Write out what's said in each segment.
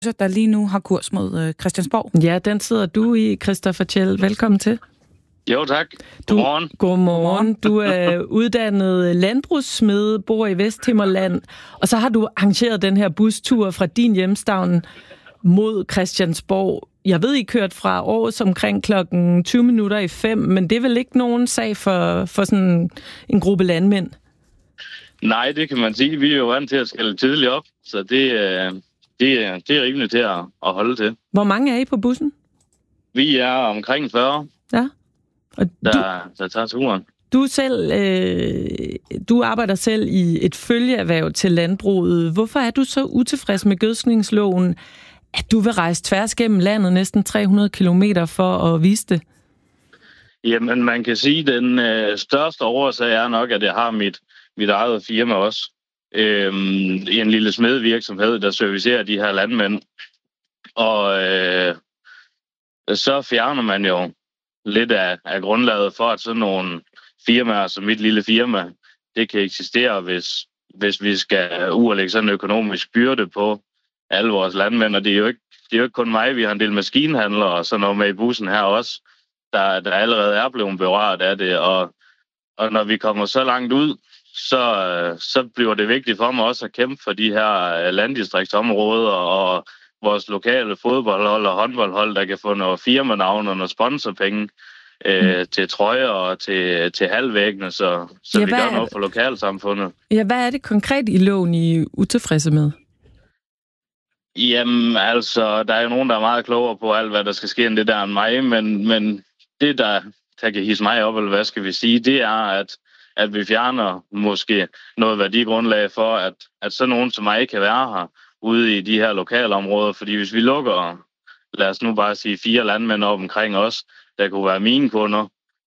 der lige nu har kurs mod Christiansborg. Ja, den sidder du i, Christoffer Tjell. Velkommen til. Jo, tak. Godmorgen. Godmorgen. Du er uddannet landbrugssmed, bor i Vesthimmerland, og så har du arrangeret den her bustur fra din hjemstavn mod Christiansborg. Jeg ved, I kørt fra Aarhus omkring 5:20, men det er vel ikke nogen sag for sådan en gruppe landmænd? Nej, det kan man sige. Vi er jo vant til at skælde tidligt op, så det er rimeligt til at holde til. Hvor mange er I på bussen? Vi er omkring 40, ja. Og der tager turen. Du arbejder selv i et følgeerhverv til landbruget. Hvorfor er du så utilfreds med gødskningsloven, at du vil rejse tværs gennem landet næsten 300 kilometer for at vise det? Jamen, man kan sige, at den største årsag er nok, at jeg har mit eget firma også. I en lille smedvirksomhed, der servicerer de her landmænd. Og så fjerner man jo lidt af grundlaget for, at sådan nogle firmaer som mit lille firma, det kan eksistere, hvis vi skal udlægge sådan en økonomisk byrde på alle vores landmænd. Og det er jo ikke kun mig, vi har en del maskinhandlere og sådan noget med i bussen her også, der allerede er blevet berørt af det. Og når vi kommer så langt ud, så bliver det vigtigt for mig også at kæmpe for de her landdistriktsområder og vores lokale fodboldhold og håndboldhold, der kan få noget firmanavn og noget sponsorpenge til trøjer og til halvvæggene, så vi gør noget for lokalsamfundet. Ja, hvad er det konkret i loven, I er utilfredse med? Jamen, altså, der er jo nogen, der er meget klogere på alt, hvad der skal ske end det der end mig, men det, der kan hisse mig op, eller hvad skal vi sige, det er, at vi fjerner måske noget værdigrundlag for, at sådan nogen som mig kan være her ude i de her lokalområder. Fordi hvis vi lukker, lad os nu bare sige 4 landmænd op omkring os, der kunne være mine kunder,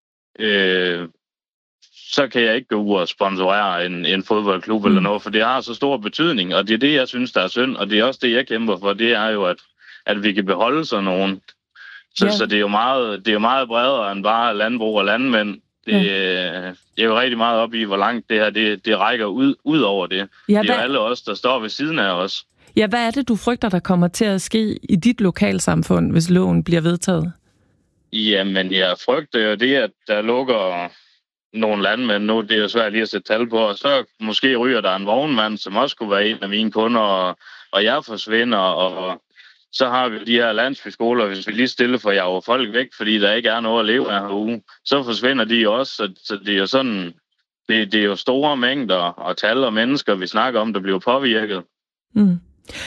så kan jeg ikke gå ud og sponsorere en fodboldklub eller noget, for det har så stor betydning, og det er det, jeg synes, der er synd, og det er også det, jeg kæmper for, det er jo, at vi kan beholde sådan nogen. Så det er jo meget bredere end bare landbrug og landmænd. Jeg er jo rigtig meget op i, hvor langt det her det rækker ud over det. Ja, det er jo alle os, der står ved siden af os. Ja, hvad er det, du frygter, der kommer til at ske i dit lokalsamfund, hvis loven bliver vedtaget? Jamen, jeg frygter jo det, at der lukker nogle landmænd nu. Det er jo svært lige at sætte tal på. Og så måske ryger der en vognmand, som også kunne være en af mine kunder, og jeg forsvinder. Og så har vi de her landsbyskoler, hvis vi lige stille for jager folk væk, fordi der ikke er noget at leve af herude. Så forsvinder de også. Så det er jo sådan, det er jo store mængder og tal og mennesker, vi snakker om, der bliver påvirket. Mm.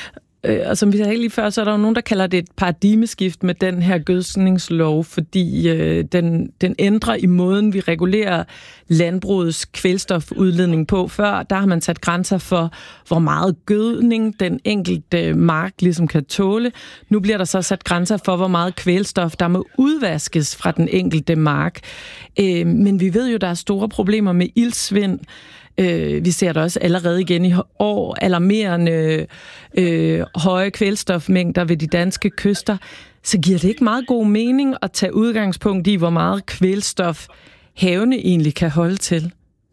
Og som vi sagde lige før, så er der jo nogen, der kalder det et paradigmeskift med den her gødskningslov, fordi den ændrer i måden, vi regulerer landbrugets kvælstofudledning på. Før, der har man sat grænser for, hvor meget gødning den enkelte mark ligesom kan tåle. Nu bliver der så sat grænser for, hvor meget kvælstof, der må udvaskes fra den enkelte mark. Men vi ved jo, der er store problemer med iltsvind. Vi ser det også allerede igen i år, alarmerende høje kvælstofmængder ved de danske kyster. Så giver det ikke meget god mening at tage udgangspunkt i, hvor meget kvælstof havene egentlig kan holde til?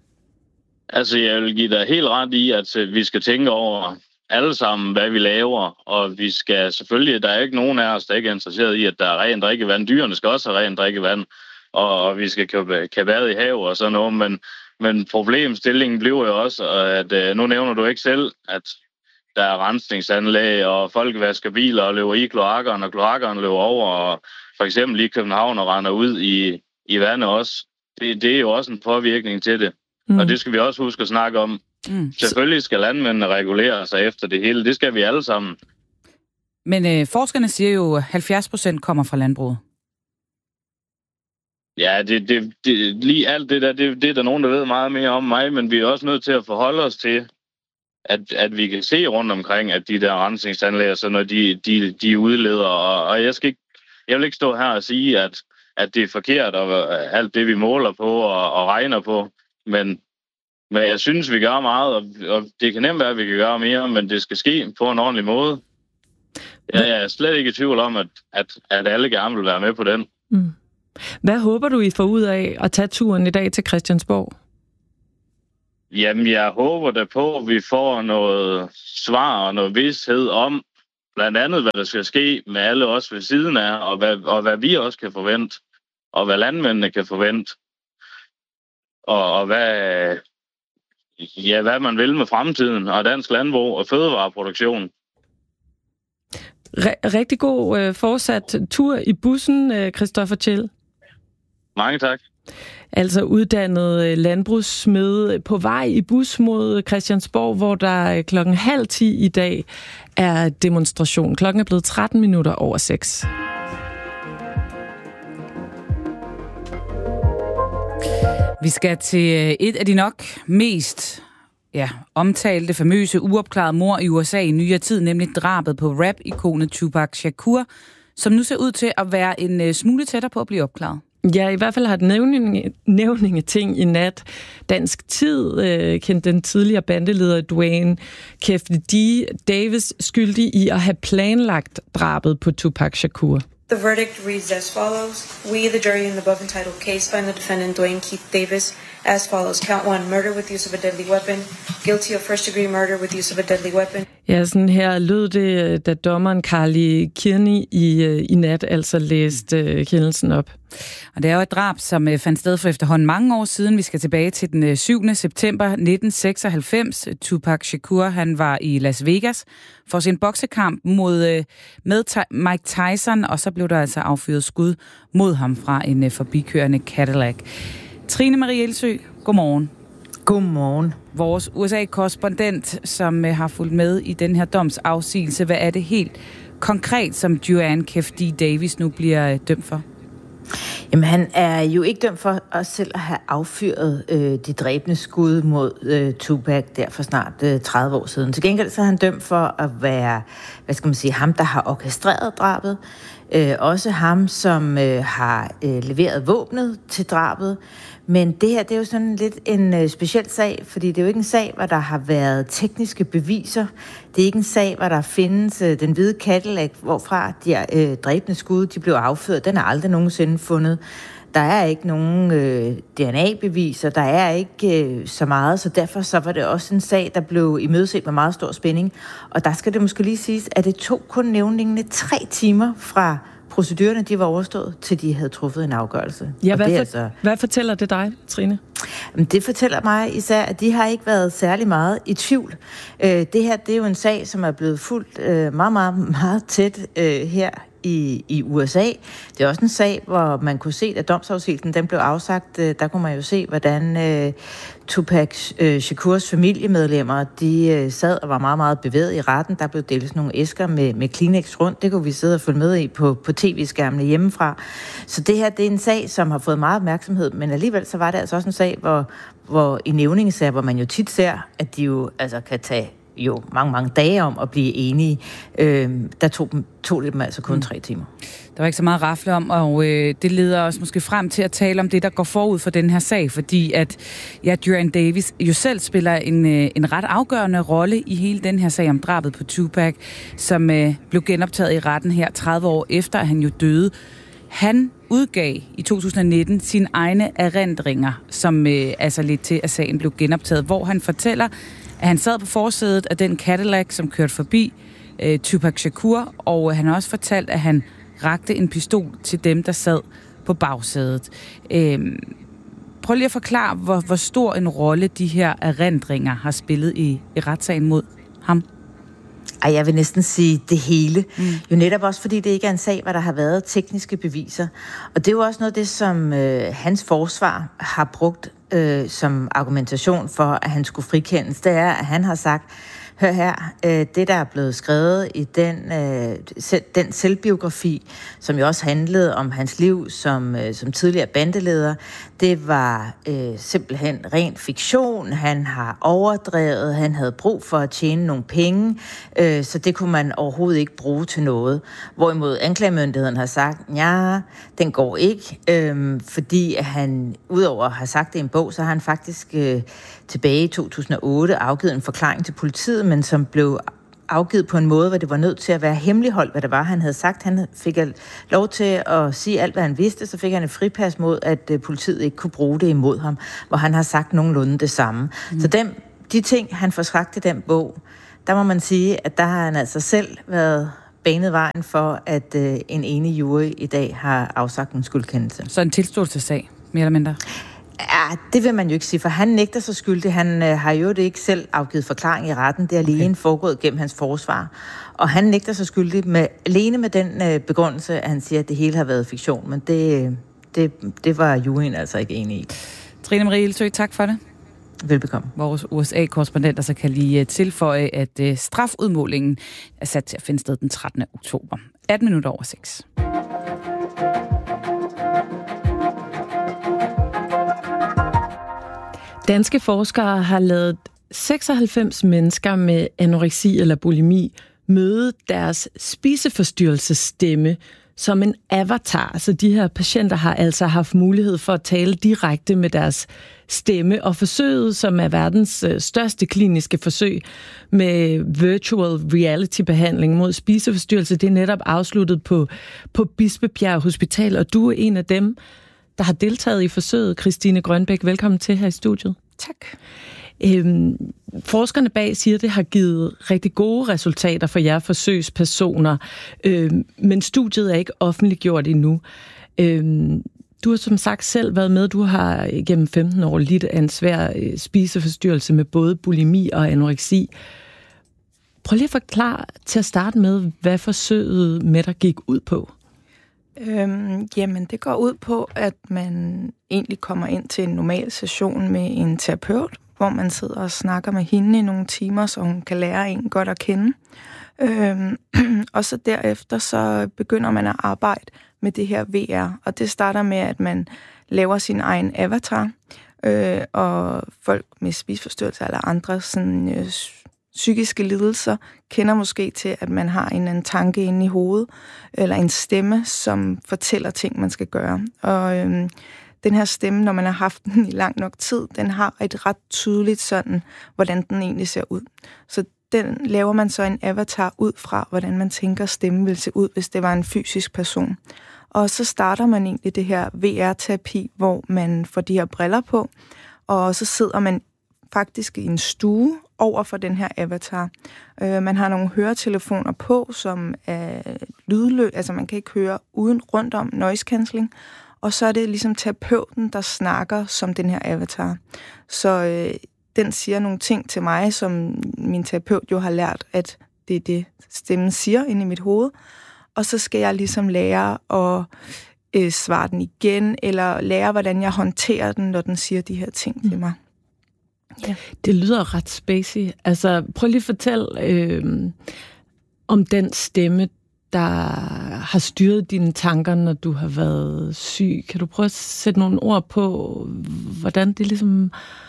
Altså, jeg vil give dig helt ret i, at vi skal tænke over alle sammen, hvad vi laver, og vi skal selvfølgelig, der er ikke nogen af os, der ikke er interesseret i, at der er rent drikkevand. Dyrene skal også have rent drikkevand, og vi skal kan bade i havet og sådan noget, men problemstillingen bliver jo også, at nu nævner du ikke selv, at der er rensningsanlæg, og folk vasker biler og løber i kloakkerne, og kloakkerne løber over, og for eksempel i København og render ud i vandet også. Det er jo også en påvirkning til det, og det skal vi også huske at snakke om. Selvfølgelig skal landmændene regulere sig efter det hele, det skal vi alle sammen. Men forskerne siger jo, at 70% kommer fra landbruget. Ja, lige alt det der, det er der nogen, der ved meget mere om mig, men vi er også nødt til at forholde os til, at vi kan se rundt omkring, at de der rensningsanlæg, så når de udleder, og jeg vil ikke stå her og sige, at det er forkert, og alt det, vi måler på og regner på, men jeg synes, vi gør meget, og det kan nemt være, at vi kan gøre mere, men det skal ske på en ordentlig måde. Jeg er slet ikke i tvivl om, at alle gerne vil være med på den. Mm. Hvad håber du, I får ud af at tage turen i dag til Christiansborg? Jamen, jeg håber da på, at vi får noget svar og noget vished om, blandt andet, hvad der skal ske med alle os ved siden af, og hvad vi også kan forvente, og hvad landmændene kan forvente, og hvad man vil med fremtiden, og dansk landbrug og fødevareproduktion. Rigtig god fortsat tur i bussen, Christoffer Tjell. Mange tak. Altså uddannet landbrugssmed på vej i bus mod Christiansborg, hvor der 9:30 i dag er demonstration. Klokken er blevet 6:13. Vi skal til et af de nok mest omtalte, famøse, uopklarede mord i USA i nyere tid, nemlig drabet på rap-ikonet Tupac Shakur, som nu ser ud til at være en smule tættere på at blive opklaret. Ja, i hvert fald har den nævningeting i nat. Dansk Tid kendte den tidligere bandeleder Dwayne Keffe Davis skyldig i at have planlagt drabet på Tupac Shakur. The verdict reads as follows. We, the jury in the above entitled case, find the defendant Dwayne Keith Davis as follows. Count 1, murder with use of a deadly weapon. Guilty of first-degree murder with use of a deadly weapon. Ja, sådan her lød det, da dommeren Carly Kearney i nat altså læste kendelsen op. Og det er jo et drab, som fandt sted for efterhånden mange år siden. Vi skal tilbage til den 7. september 1996. Tupac Shakur, han var i Las Vegas for sin boksekamp med Mike Tyson, og så blev der altså affyret skud mod ham fra en forbikørende Cadillac. Trine Marie Elsø, godmorgen. Godmorgen. Vores USA-korrespondent, som har fulgt med i den her domsafsigelse. Hvad er det helt konkret, som Dwayne Keffe Davis nu bliver dømt for? Jamen, han er jo ikke dømt for os selv at have affyret de dræbende skud mod Tupac der for snart 30 år siden. Til gengæld så er han dømt for at være, ham, der har orkestreret drabet. Også ham, som har leveret våbnet til drabet. Men det her, det er jo sådan lidt en speciel sag, fordi det er jo ikke en sag, hvor der har været tekniske beviser. Det er ikke en sag, hvor der findes den hvide Cadillac, hvorfra de dræbende skud de blev affyret. Den er aldrig nogensinde fundet. Der er ikke nogen DNA-beviser, der er ikke så meget, så derfor så var det også en sag, der blev imødeset med meget stor spænding. Og der skal det måske lige siges, at det tog kun nævningene 3 timer fra procedurerne, de var overstået, til de havde truffet en afgørelse. Ja, hvad fortæller det dig, Trine? Det fortæller mig især, at de har ikke været særlig meget i tvivl. Det her, det er jo en sag, som er blevet fulgt meget, meget, meget tæt her i USA. Det er også en sag, hvor man kunne se, at domsafsigelsen den blev afsagt. Der kunne man jo se, hvordan Tupac Shakurs familiemedlemmer, de sad og var meget, meget bevæget i retten. Der blev delt sådan nogle æsker med Kleenex rundt. Det kunne vi sidde og følge med i på tv-skærmene hjemmefra. Så det her, det er en sag, som har fået meget opmærksomhed, men alligevel så var det altså også en sag, hvor i nævningesager, hvor man jo tit ser, at de jo altså kan tage mange, mange dage om at blive enige. Der tog det dem altså kun 3 timer. Der var ikke så meget at rafle om, og det leder os måske frem til at tale om det, der går forud for den her sag, fordi at Dwayne Davis jo selv spiller en ret afgørende rolle i hele den her sag om drabet på Tupac, som blev genoptaget i retten her 30 år efter, at han jo døde. Han udgav i 2019 sine egne erindringer, som altså lidt til, at sagen blev genoptaget, hvor han fortæller, at han sad på forsædet af den Cadillac, som kørte forbi Tupac Shakur, og han har også fortalt, at han rakte en pistol til dem, der sad på bagsædet. Prøv lige at forklare, hvor stor en rolle de her erindringer har spillet i retssagen mod ham. Jeg vil næsten sige det hele. Jo netop også, fordi det ikke er en sag, hvor der har været tekniske beviser. Og det er jo også noget af det, som hans forsvar har brugt som argumentation for, at han skulle frikendes. Det er, at han har sagt, hør her, det der er blevet skrevet i den selvbiografi, som jo også handlede om hans liv som tidligere bandeleder, det var simpelthen ren fiktion. Han har overdrevet, han havde brug for at tjene nogle penge, så det kunne man overhovedet ikke bruge til noget. Hvorimod anklagemyndigheden har sagt, ja, den går ikke, fordi han udover at have sagt det i en bog, så har han faktisk tilbage i 2008 afgivet en forklaring til politiet, men som blev afgivet på en måde, hvor det var nødt til at være hemmeligholdt, hvad det var, han havde sagt. Han fik lov til at sige alt, hvad han vidste, så fik han et fripas mod, at politiet ikke kunne bruge det imod ham, hvor han har sagt nogenlunde det samme. Så de ting, han får sagt i den bog, der må man sige, at der har han altså selv været banet vejen for, at en enig jury i dag har afsagt en skyldkendelse. Så en tilståelsessag, mere eller mindre? Ja, det vil man jo ikke sige, for han nægter sig skyldig. Han har jo ikke selv afgivet forklaring i retten. Det er alene foregået gennem hans forsvar. Og han nægter sig skyldig alene med den begrundelse, at han siger, at det hele har været fiktion. Men det var juryen altså ikke enig i. Trine Marie Ilsøe, tak for det. Velbekomme. Vores USA-korrespondent så kan lige tilføje, at strafudmålingen er sat til at finde sted den 13. oktober. 6:18. Danske forskere har ladet 96 mennesker med anoreksi eller bulimi møde deres spiseforstyrrelsesstemme som en avatar. Så de her patienter har altså haft mulighed for at tale direkte med deres stemme. Og forsøget, som er verdens største kliniske forsøg med virtual reality-behandling mod spiseforstyrrelse, det er netop afsluttet på Bispebjerg Hospital. Og du er en af dem, der har deltaget i forsøget. Christine Grønbæk, velkommen til her i studiet. Tak. Forskerne bag siger, at det har givet rigtig gode resultater for jer forsøgspersoner, men studiet er ikke offentliggjort endnu. Du har som sagt selv været med. Du har gennem 15 år lidt af en svær spiseforstyrrelse med både bulimi og anoreksi. Prøv lige at forklare til at starte med, hvad forsøget med dig gik ud på. Jamen, det går ud på, at man egentlig kommer ind til en normal session med en terapeut, hvor man sidder og snakker med hende i nogle timer, så hun kan lære en godt at kende. Og så derefter, så begynder man at arbejde med det her VR, og det starter med, at man laver sin egen avatar, og folk med spiseforstyrrelser eller andre sådan, psykiske lidelser kender måske til, at man har en eller anden tanke inde i hovedet, eller en stemme, som fortæller ting, man skal gøre. Og den her stemme, når man har haft den i lang nok tid, den har et ret tydeligt sådan, hvordan den egentlig ser ud. Så den laver man så en avatar ud fra, hvordan man tænker, stemmen vil se ud, hvis det var en fysisk person. Og så starter man egentlig det her VR-terapi, hvor man får de her briller på, og så sidder man faktisk i en stue over for den her avatar. Man har nogle høretelefoner på, som er lydløs, altså man kan ikke høre uden rundt om noise cancelling, og så er det ligesom terapeuten, der snakker som den her avatar. Så den siger nogle ting til mig, som min terapeut jo har lært, at det er det, stemmen siger inde i mit hoved, og så skal jeg ligesom lære at svare den igen, eller lære, hvordan jeg håndterer den, når den siger de her ting til mig. Ja. Det lyder ret spacey. Altså, prøv lige at fortælle om den stemme, der har styret dine tanker, når du har været syg. Kan du prøve at sætte nogle ord på, hvordan det ligesom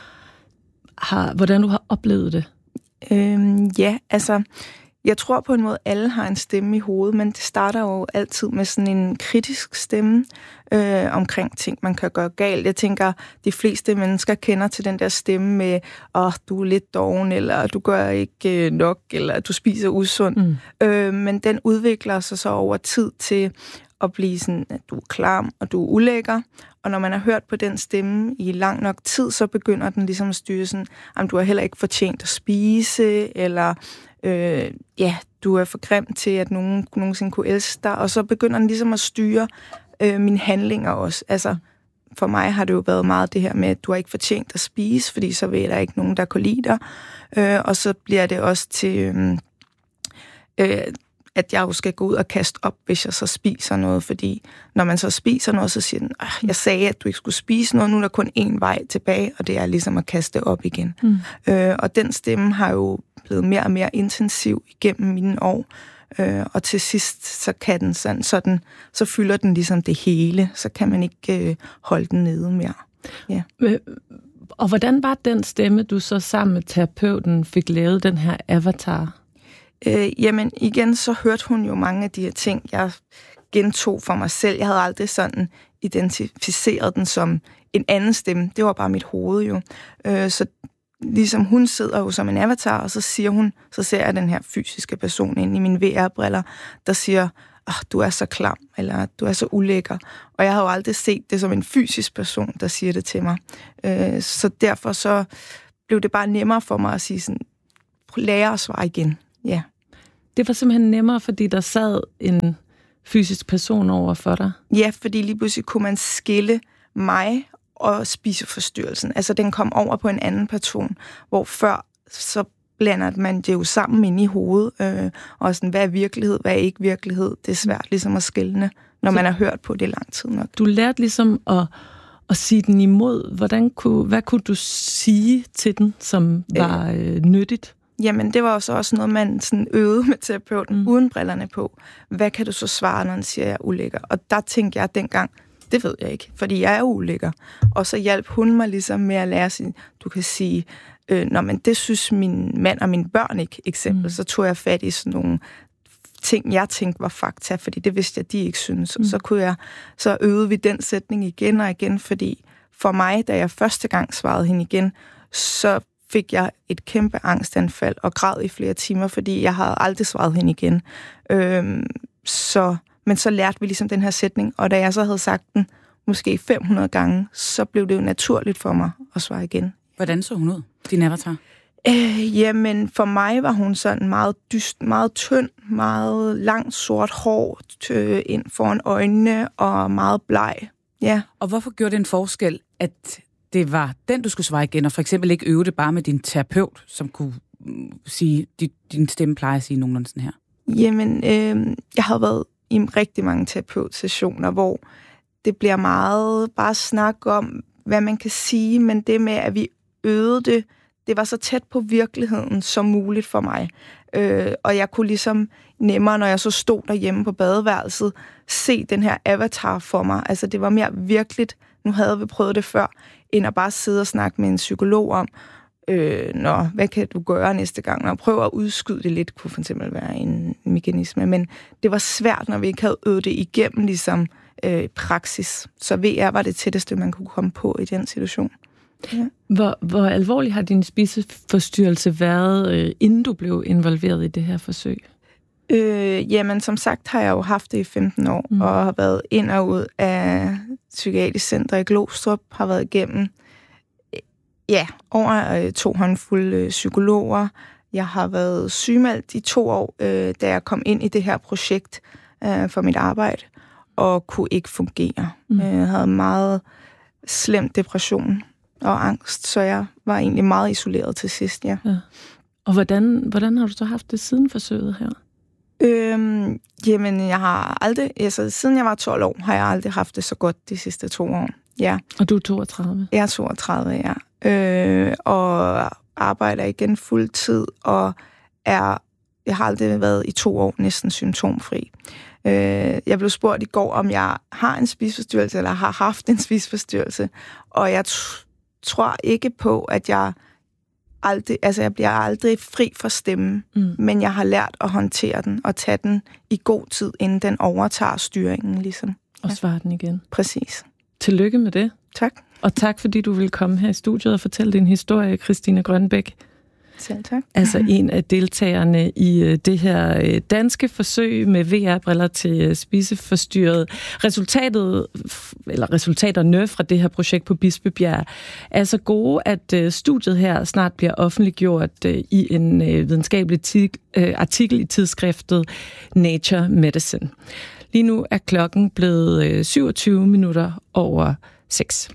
hvordan du har oplevet det? Ja, altså, jeg tror på en måde, at alle har en stemme i hovedet, men det starter jo altid med sådan en kritisk stemme omkring ting, man kan gøre galt. Jeg tænker, de fleste mennesker kender til den der stemme med, du er lidt doven, eller du gør ikke nok, eller du spiser usundt. Men den udvikler sig så over tid til at blive sådan, at du er klam, og du er ulækker. Og når man har hørt på den stemme i lang nok tid, så begynder den ligesom at styre sådan, at du har heller ikke fortjent at spise, eller du er for grim til, at nogen nogensinde kunne elske dig. Og så begynder den ligesom at styre mine handlinger også. Altså, for mig har det jo været meget det her med, at du har ikke fortjent at spise, fordi så vil der ikke nogen, der kunne lide dig. Og så bliver det også til, at jeg jo skal gå ud og kaste op, hvis jeg så spiser noget. Fordi når man så spiser noget, så siger den, jeg sagde, at du ikke skulle spise noget, nu er der kun én vej tilbage, og det er ligesom at kaste op igen. Og den stemme har jo blevet mere og mere intensiv igennem mine år. Og til sidst, så kan den sådan, så fylder den ligesom det hele, så kan man ikke holde den nede mere. Ja. Og hvordan var den stemme, du så sammen med terapeuten fik lavet den her avatar? Jamen igen, så hørte hun jo mange af de her ting, jeg gentog for mig selv. Jeg havde aldrig sådan identificeret den som en anden stemme. Det var bare mit hoved jo. Så ligesom hun sidder jo som en avatar, og så siger hun, så ser jeg den her fysiske person inde i mine VR-briller, der siger, du er så klam, eller du er så ulækker. Og jeg har jo aldrig set det som en fysisk person, der siger det til mig. Så derfor så blev det bare nemmere for mig at sige sådan, lære at svare igen. Ja. Det var simpelthen nemmere, fordi der sad en fysisk person over for dig? Ja, fordi lige pludselig kunne man skille mig og spiseforstyrrelsen. Altså, den kom over på en anden person, hvor før så blander man det jo sammen inde i hovedet. Og sådan, hvad er virkelighed, hvad er ikke virkelighed? Det er svært ligesom at skelne, når man har hørt på det lang tid nok. Du lærte ligesom at sige den imod. Hvad kunne du sige til den, som var nyttigt? Jamen, det var jo så også noget, man sådan øvede med terapeuten uden brillerne på. Hvad kan du så svare, når han siger, at jeg er ulækker? Og der tænkte jeg dengang, det ved jeg ikke, fordi jeg er ulækker. Og så hjalp hun mig ligesom med at lære sig, du kan sige, men det synes min mand og mine børn ikke, eksempel. Så tog jeg fat i sådan nogle ting, jeg tænkte var fakta, fordi det vidste jeg, de ikke synes. Og så øvede vi den sætning igen og igen, fordi for mig, da jeg første gang svarede hende igen, så fik jeg et kæmpe angstanfald og græd i flere timer, fordi jeg havde aldrig svaret hende igen. Men så lærte vi ligesom den her sætning, og da jeg så havde sagt den måske 500 gange, så blev det jo naturligt for mig at svare igen. Hvordan så hun ud, din avatar? Jamen, for mig var hun sådan meget dyst, meget tynd, meget langt sort hår ind foran øjnene og meget bleg. Ja. Og hvorfor gjorde det en forskel, at det var den, du skulle svare igen, og for eksempel ikke øve det bare med din terapeut, som kunne sige, din stemme plejer at sige nogenlunde sådan her? Jamen, jeg har været i rigtig mange terapeutsessioner, hvor det bliver meget bare snak om, hvad man kan sige, men det med, at vi øvede det var så tæt på virkeligheden som muligt for mig. Og jeg kunne ligesom nemmere, når jeg så stod derhjemme på badeværelset, se den her avatar for mig. Altså, det var mere virkeligt, nu havde vi prøvet det før, end at bare sidde og snakke med en psykolog om, hvad kan du gøre næste gang? Og prøve at udskyde det lidt, kunne for eksempel være en mekanisme. Men det var svært, når vi ikke havde øvet det igennem ligesom praksis. Så VR var det tætteste, man kunne komme på i den situation. Ja. Hvor alvorlig har din spiseforstyrrelse været, inden du blev involveret i det her forsøg? Jamen, som sagt har jeg jo haft det i 15 år, og har været ind og ud af psykiatrisk center i Glostrup, har været igennem over 2 håndfulde psykologer. Jeg har været sygemeldt i 2 år, da jeg kom ind i det her projekt for mit arbejde, og kunne ikke fungere. Jeg havde meget slem depression og angst, så jeg var egentlig meget isoleret til sidst, ja. Og hvordan har du så haft det siden forsøget her? Jamen, jeg har aldrig, siden jeg var 12 år, har jeg aldrig haft det så godt de sidste 2 år. Ja. Og du er 32? Jeg er 32, ja. Og arbejder igen fuldtid, og jeg har aldrig været i 2 år næsten symptomfri. Jeg blev spurgt i går, om jeg har en spiseforstyrrelse, eller har haft en spiseforstyrrelse, og jeg tror ikke på, at jeg bliver aldrig fri for stemmen, men jeg har lært at håndtere den og tage den i god tid, inden den overtager styringen, ligesom. Og svare den igen. Præcis. Tillykke med det. Tak. Og tak, fordi du ville komme her i studiet og fortælle din historie, Christine Grønbæk. Selv tak. Altså en af deltagerne i det her danske forsøg med VR-briller til spiseforstyrret. Resultaterne fra det her projekt på Bispebjerg er så gode, at studiet her snart bliver offentliggjort i en videnskabelig artikel i tidsskriftet Nature Medicine. Lige nu er klokken blevet 27 minutter over 6.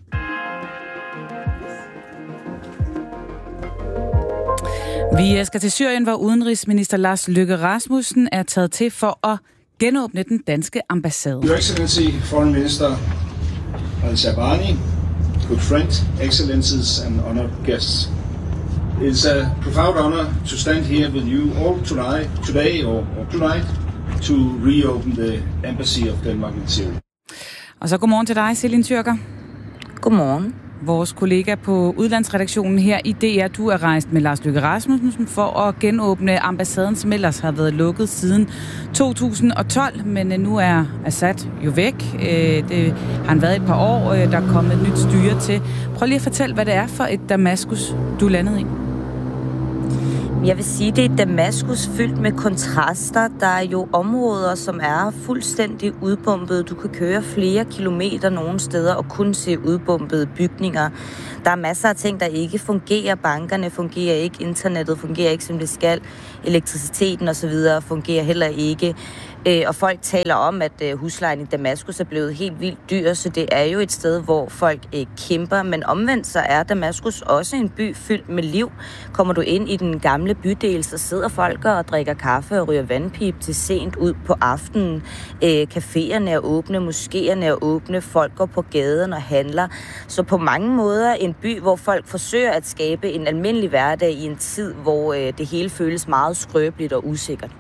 Vi skal til Syrien, hvor udenrigsminister Lars Løkke Rasmussen er taget til for at genåbne den danske ambassade. Your Excellency, Foreign Minister Al-Shabani, good friend, excellencies and honored guests. It's a profound honor to stand here with you all today to reopen the embassy of Denmark in Syria. Og så godmorgen til dig, Celine Tyrker. Godmorgen. Vores kollega på udlandsredaktionen her i DR, du er rejst med Lars Løkke Rasmussen for at genåbne ambassaden, som ellers har været lukket siden 2012, men nu er Assad jo væk. Det har han været et par år, der er kommet et nyt styre til. Prøv lige at fortælle, hvad det er for et Damaskus, du landede i. Jeg vil sige, det er Damaskus fyldt med kontraster. Der er jo områder, som er fuldstændig udbombede. Du kan køre flere kilometer nogle steder og kun se udbombede bygninger. Der er masser af ting, der ikke fungerer. Bankerne fungerer ikke, internettet fungerer ikke, som det skal. Elektriciteten osv. fungerer heller ikke. Og folk taler om, at huslejen i Damaskus er blevet helt vildt dyr, så det er jo et sted, hvor folk kæmper. Men omvendt så er Damaskus også en by fyldt med liv. Kommer du ind i den gamle bydel, så sidder folk og drikker kaffe og ryger vandpip til sent ud på aftenen. Caféerne er åbne, moskéerne er åbne, folk går på gaden og handler. Så på mange måder en by, hvor folk forsøger at skabe en almindelig hverdag i en tid, hvor det hele føles meget skrøbeligt og usikkert.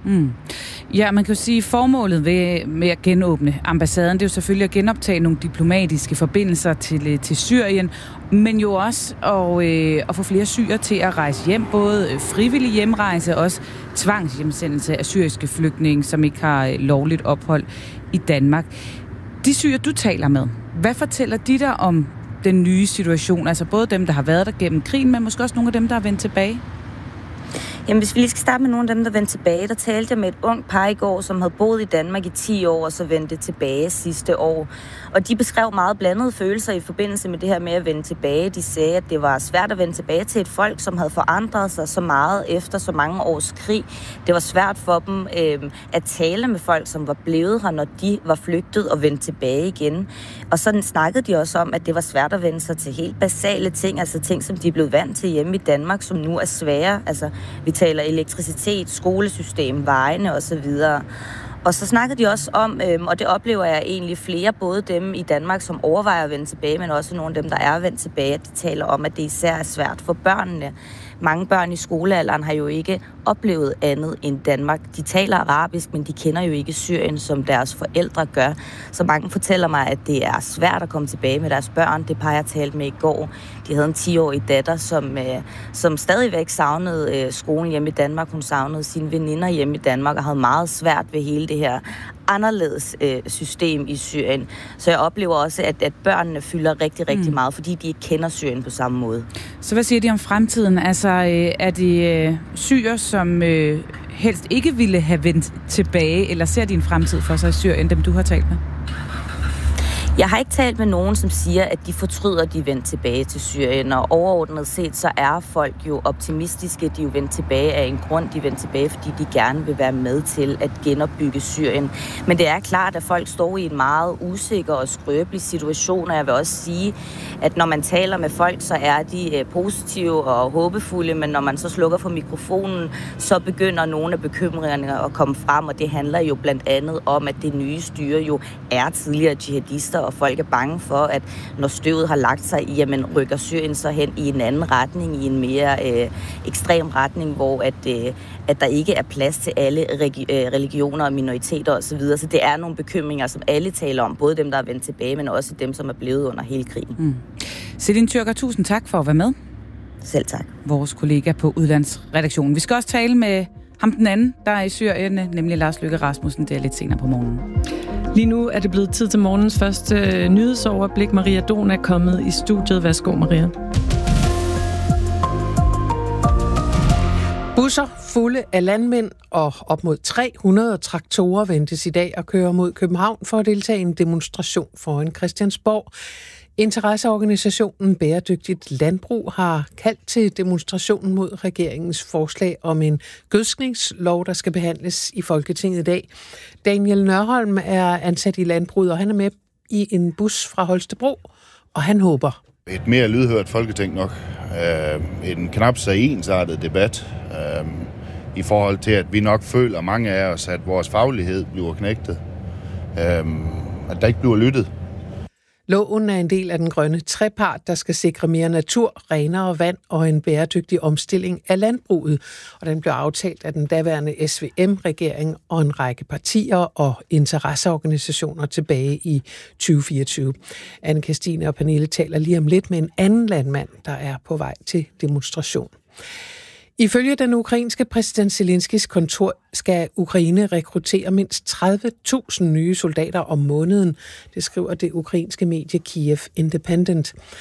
Ja, man kan jo sige, formålet med at genåbne ambassaden, det er jo selvfølgelig at genoptage nogle diplomatiske forbindelser til Syrien, men jo også at få flere syrere til at rejse hjem, både frivillig hjemrejse og også tvangshjemsendelse af syriske flygtninge, som ikke har lovligt ophold i Danmark. De syrere, du taler med, hvad fortæller de dig om den nye situation? Altså både dem, der har været der gennem krigen, men måske også nogle af dem, der er vendt tilbage? Jamen, hvis vi lige skal starte med nogle af dem, der vendte tilbage, der talte jeg med et ungt par i går, som havde boet i Danmark i 10 år, og så vendte tilbage sidste år. Og de beskrev meget blandede følelser i forbindelse med det her med at vende tilbage. De sagde, at det var svært at vende tilbage til et folk, som havde forandret sig så meget efter så mange års krig. Det var svært for dem at tale med folk, som var blevet her, når de var flygtet og vendt tilbage igen. Og sådan snakkede de også om, at det var svært at vende sig til helt basale ting, altså ting, som de blev vant til hjemme i Danmark, som nu er svære. Altså, vi taler elektricitet, skolesystem, vejene osv. Og så snakkede de også om, og det oplever jeg egentlig flere, både dem i Danmark, som overvejer at vende tilbage, men også nogle af dem, der er vendt tilbage, at de taler om, at det især er svært for børnene. Mange børn i skolealderen har jo ikke oplevet andet end Danmark. De taler arabisk, men de kender jo ikke Syrien, som deres forældre gør. Så mange fortæller mig, at det er svært at komme tilbage med deres børn. Det par, jeg talte med i går. De havde en 10-årig datter, som stadigvæk savnede skolen hjemme i Danmark. Hun savnede sine veninder hjemme i Danmark og havde meget svært ved hele det her anderledes system i Syrien. Så jeg oplever også, at børnene fylder rigtig, rigtig meget, fordi de ikke kender Syrien på samme måde. Så hvad siger de om fremtiden? Altså, er det syrere, som helst ikke ville have vendt tilbage, eller ser de en fremtid for sig i Syrien, dem du har talt med? Jeg har ikke talt med nogen, som siger, at de fortryder, at de er vendt tilbage til Syrien. Og overordnet set, så er folk jo optimistiske. De er jo vendt tilbage af en grund. De er vendt tilbage, fordi de gerne vil være med til at genopbygge Syrien. Men det er klart, at folk står i en meget usikker og skrøbelig situation. Og jeg vil også sige, at når man taler med folk, så er de positive og håbefulde. Men når man så slukker for mikrofonen, så begynder nogle af bekymringerne at komme frem. Og det handler jo blandt andet om, at det nye styre jo er tidligere jihadister, og folk er bange for, at når støvet har lagt sig, jamen rykker Syrien så hen i en anden retning, i en mere ekstrem retning, hvor at der ikke er plads til alle religioner og minoriteter osv. Så det er nogle bekymringer, som alle taler om, både dem, der er vendt tilbage, men også dem, som er blevet under hele krigen. Celine Tyrker, tusind tak for at være med. Selv tak. Vores kollega på Udlandsredaktionen. Vi skal også tale med ham den anden, der er i Syrien, nemlig Lars Løkke Rasmussen. Det er lidt senere på morgenen. Lige nu er det blevet tid til morgens første nyhedsoverblik. Maria Don er kommet i studiet. Værsgo, Maria. Busser fulde af landmænd og op mod 300 traktorer ventes i dag at køre mod København for at deltage i en demonstration foran Christiansborg. Interesseorganisationen Bæredygtigt Landbrug har kaldt til demonstrationen mod regeringens forslag om en gødskningslov, der skal behandles i Folketinget i dag. Daniel Nørholm er ansat i landbruget, og han er med i en bus fra Holstebro, og han håber. Et mere lydhørt Folketing nok. En knap så ensartet debat i forhold til, at vi nok føler mange af os, at vores faglighed bliver knægtet. At der ikke bliver lyttet. Loven er en del af den grønne trepart, der skal sikre mere natur, renere vand og en bæredygtig omstilling af landbruget. Og den blev aftalt af den daværende SVM-regering og en række partier og interesseorganisationer tilbage i 2024. Anne-Kristine og Pernille taler lige om lidt med en anden landmand, der er på vej til demonstration. Ifølge den ukrainske præsident Zelenskis kontor skal Ukraine rekruttere mindst 30.000 nye soldater om måneden, det skriver det ukrainske medie Kiev Independent.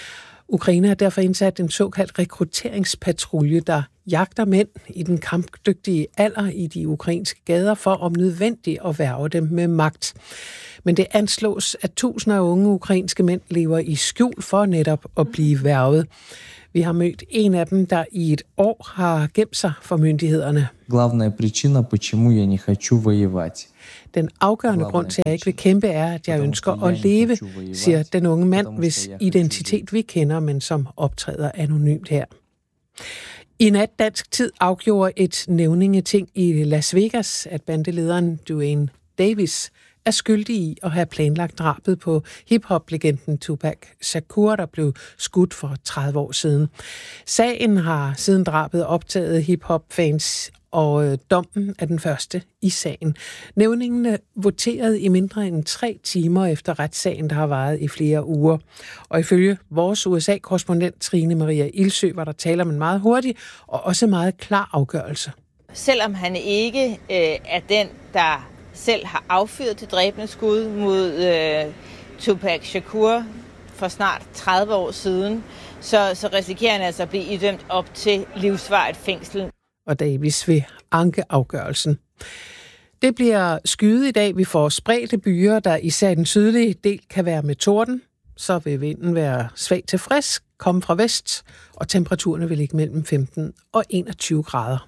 Ukraine har derfor indsat en såkaldt rekrutteringspatrulje, der jagter mænd i den kampdygtige alder i de ukrainske gader for om nødvendigt at hverve dem med magt. Men det anslås, at tusinder af unge ukrainske mænd lever i skjul for netop at blive hvervet. Vi har mødt en af dem, der i et år har gemt sig for myndighederne. Главная причина, почему я не хочу воевать. Den afgørende grund til, at jeg ikke vil kæmpe, er, at jeg ønsker at leve, siger den unge mand, hvis identitet vi kender, men som optræder anonymt her. I nat dansk tid afgjorde et nævningeting i Las Vegas, at bandelederen Duane Davis er skyldig i at have planlagt drabet på hip-hop-legenden Tupac Shakur, der blev skudt for 30 år siden. Sagen har siden drabet optaget hip-hop-fans, og dommen er den første i sagen. Nævningene voterede i mindre end 3 timer efter retssagen, der har varet i flere uger. Og ifølge vores USA-korrespondent Trine Maria Ildsø var der tale om en meget hurtig og også meget klar afgørelse. Selvom han ikke er den, der selv har affyret det dræbende skud mod Tupac Shakur for snart 30 år siden, så risikerer han altså at blive idømt op til livsvarigt fængsel. Og Davis vil anke afgørelsen. Det bliver skyet i dag. Vi får spredte byer, der især den sydlige del kan være med torden. Så vil vinden være svag til frisk, komme fra vest, og temperaturerne vil ligge mellem 15 og 21 grader.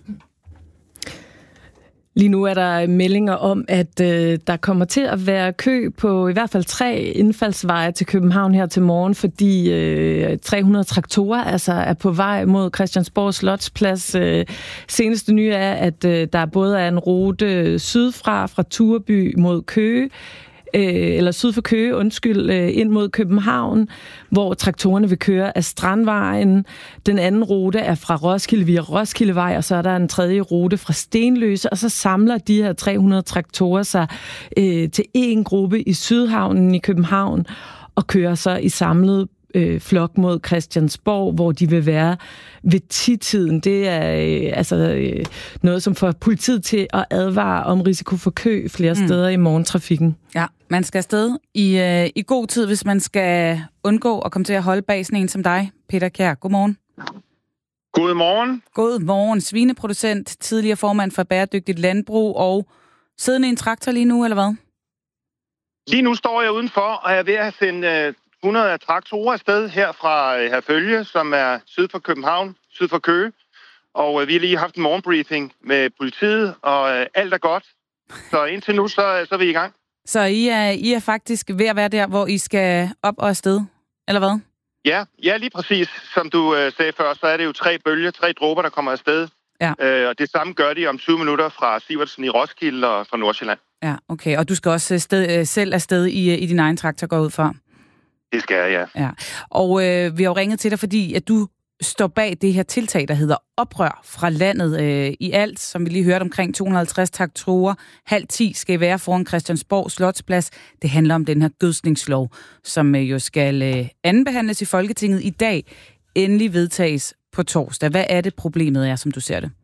Lige nu er der meldinger om, at der kommer til at være kø på i hvert fald 3 indfaldsveje til København her til morgen, fordi 300 traktorer altså er på vej mod Christiansborg Slotsplads. Seneste nye er, at der både er en rute sydfra, fra Tureby mod Køge, eller syd for Køge, ind mod København, hvor traktorerne vil køre af Strandvejen. Den anden rute er fra Roskilde via Roskildevej, og så er der en tredje rute fra Stenløse, og så samler de her 300 traktorer sig til en gruppe i Sydhavnen i København, og kører så i samlet flok mod Christiansborg, hvor de vil være ved 10-tiden. Det er noget, som får politiet til at advare om risiko for kø flere steder i morgentrafikken. Ja, man skal afsted i god tid, hvis man skal undgå at komme til at holde bag sådan en som dig, Peter Kjær. Godmorgen. Godmorgen. Godmorgen. Svineproducent, tidligere formand for Bæredygtigt Landbrug og siddende i en traktor lige nu, eller hvad? Lige nu står jeg udenfor, og jeg er ved at sende 100 traktorer afsted her fra Herfølge, som er syd for København, syd for Køge. Og vi har lige haft en morgenbriefing med politiet, og alt er godt. Så indtil nu, så er vi i gang. Så I er faktisk ved at være der, hvor I skal op og afsted, eller hvad? Ja, lige præcis. Som du sagde før, så er det jo 3 bølger, 3 dråber, der kommer afsted. Ja. Og det samme gør de om 20 minutter fra Sivertsen i Roskilde og fra Nordsjælland. Ja, okay. Og du skal også selv afsted i din egen traktor, går ud fra? Det skal jeg, ja. Og vi har jo ringet til dig, fordi at du står bag det her tiltag, der hedder Oprør fra landet. I alt, som vi lige hørte, omkring 250 traktorer. 9:30 skal være foran Christiansborg Slotsplads. Det handler om den her gødskningslov, som jo skal andenbehandles i Folketinget i dag. Endelig vedtages på torsdag. Hvad er det, problemet er, som du ser det?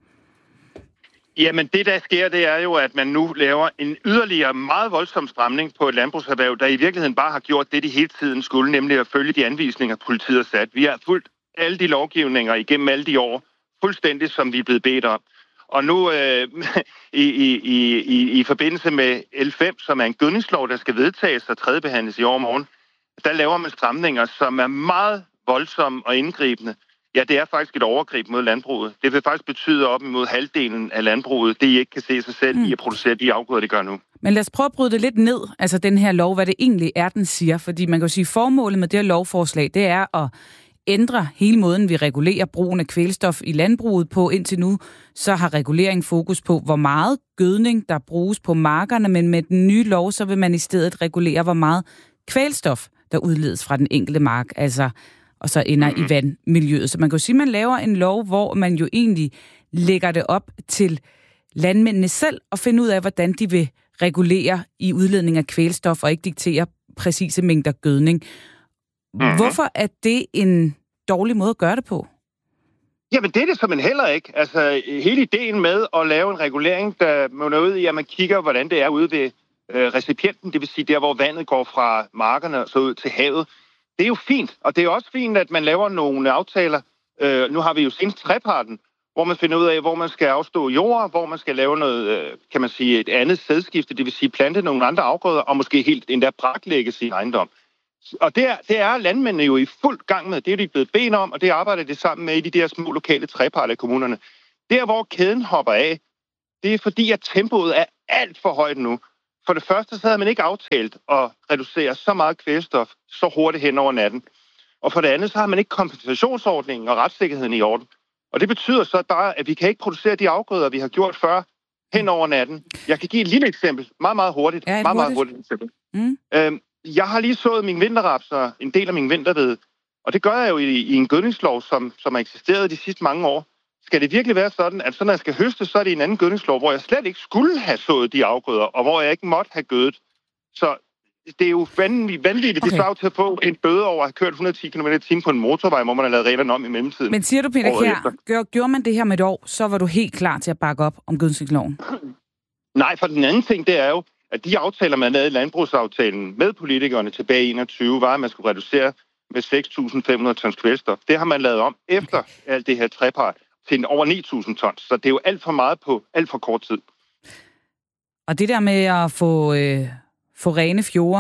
Jamen det, der sker, det er jo, at man nu laver en yderligere meget voldsom stramning på et landbrugserhverv, der i virkeligheden bare har gjort det, de hele tiden skulle, nemlig at følge de anvisninger, politiet har sat. Vi har fulgt alle de lovgivninger igennem alle de år, fuldstændig som vi er blevet bedt om. Og nu i forbindelse med L5, som er en gødningslov, der skal vedtages og tredjebehandles i overmorgen, der laver man stramninger, som er meget voldsomme og indgribende. Ja, det er faktisk et overgreb mod landbruget. Det vil faktisk betyde op imod halvdelen af landbruget, det I ikke kan se sig selv i at producere de afgrøder, det gør nu. Men lad os prøve at bryde det lidt ned, altså den her lov, hvad det egentlig er, den siger. Fordi man kan jo sige, at formålet med det her lovforslag, det er at ændre hele måden, vi regulerer brugen af kvælstof i landbruget på. Indtil nu, så har regulering fokus på, hvor meget gødning, der bruges på markerne, men med den nye lov, så vil man i stedet regulere, hvor meget kvælstof, der udledes fra den enkelte mark, altså og så ender i vandmiljøet. Så man kan jo sige, at man laver en lov, hvor man jo egentlig lægger det op til landmændene selv og finde ud af, hvordan de vil regulere i udledning af kvælstof og ikke diktere præcise mængder gødning. Hvorfor er det en dårlig måde at gøre det på? Jamen det er det simpelthen heller ikke. Altså hele ideen med at lave en regulering, der munder ud i, at man kigger, hvordan det er ude ved recipienten, det vil sige der, hvor vandet går fra markerne og så ud til havet, det er jo fint, og det er også fint, at man laver nogle aftaler. Nu har vi jo senest treparten, hvor man finder ud af, hvor man skal afstå jord, hvor man skal lave noget, kan man sige, et andet sædskifte, det vil sige plante nogle andre afgrøder, og måske helt endda braklægge sin ejendom. Og det er landmændene jo i fuld gang med. Det er de blevet bedt om, og det arbejder de sammen med i de der små lokale treparter i kommunerne. Der, hvor kæden hopper af, det er fordi, at tempoet er alt for højt nu. For det første, så havde man ikke aftalt at reducere så meget kvælstof så hurtigt hen over natten. Og for det andet, så har man ikke kompensationsordningen og retssikkerheden i orden. Og det betyder så bare, at vi kan ikke producere de afgrøder, vi har gjort før hen over natten. Jeg kan give et lille eksempel. Meget hurtigt. Ja, meget hurtigt eksempel. Jeg har lige sået min vinterrapser, en del af min vinterved. Og det gør jeg jo i en gødningslov, som har eksisteret de sidste mange år. Skal det virkelig være sådan, at så når jeg skal høste, så er det en anden gødningslov, hvor jeg slet ikke skulle have sået de afgrøder, og hvor jeg ikke måtte have gødet. Så det er jo vanvittigt. Okay. Det svarer til at få en bøde over at have kørt 110 km/t på en motorvej, hvor man har lavet reglerne om i mellemtiden. Men siger du, Peter Kjær, gjorde man det her med et år, så var du helt klar til at bakke op om gødningsloven? Nej, for den anden ting, det er jo, at de aftaler, man lavede i landbrugsaftalen med politikerne tilbage i 21, var, at man skulle reducere med 6.500 tons kvælstof. Det har man lavet om efter alt det her trepart til over 9.000 tons. Så det er jo alt for meget på alt for kort tid. Og det der med at få rene fjorde,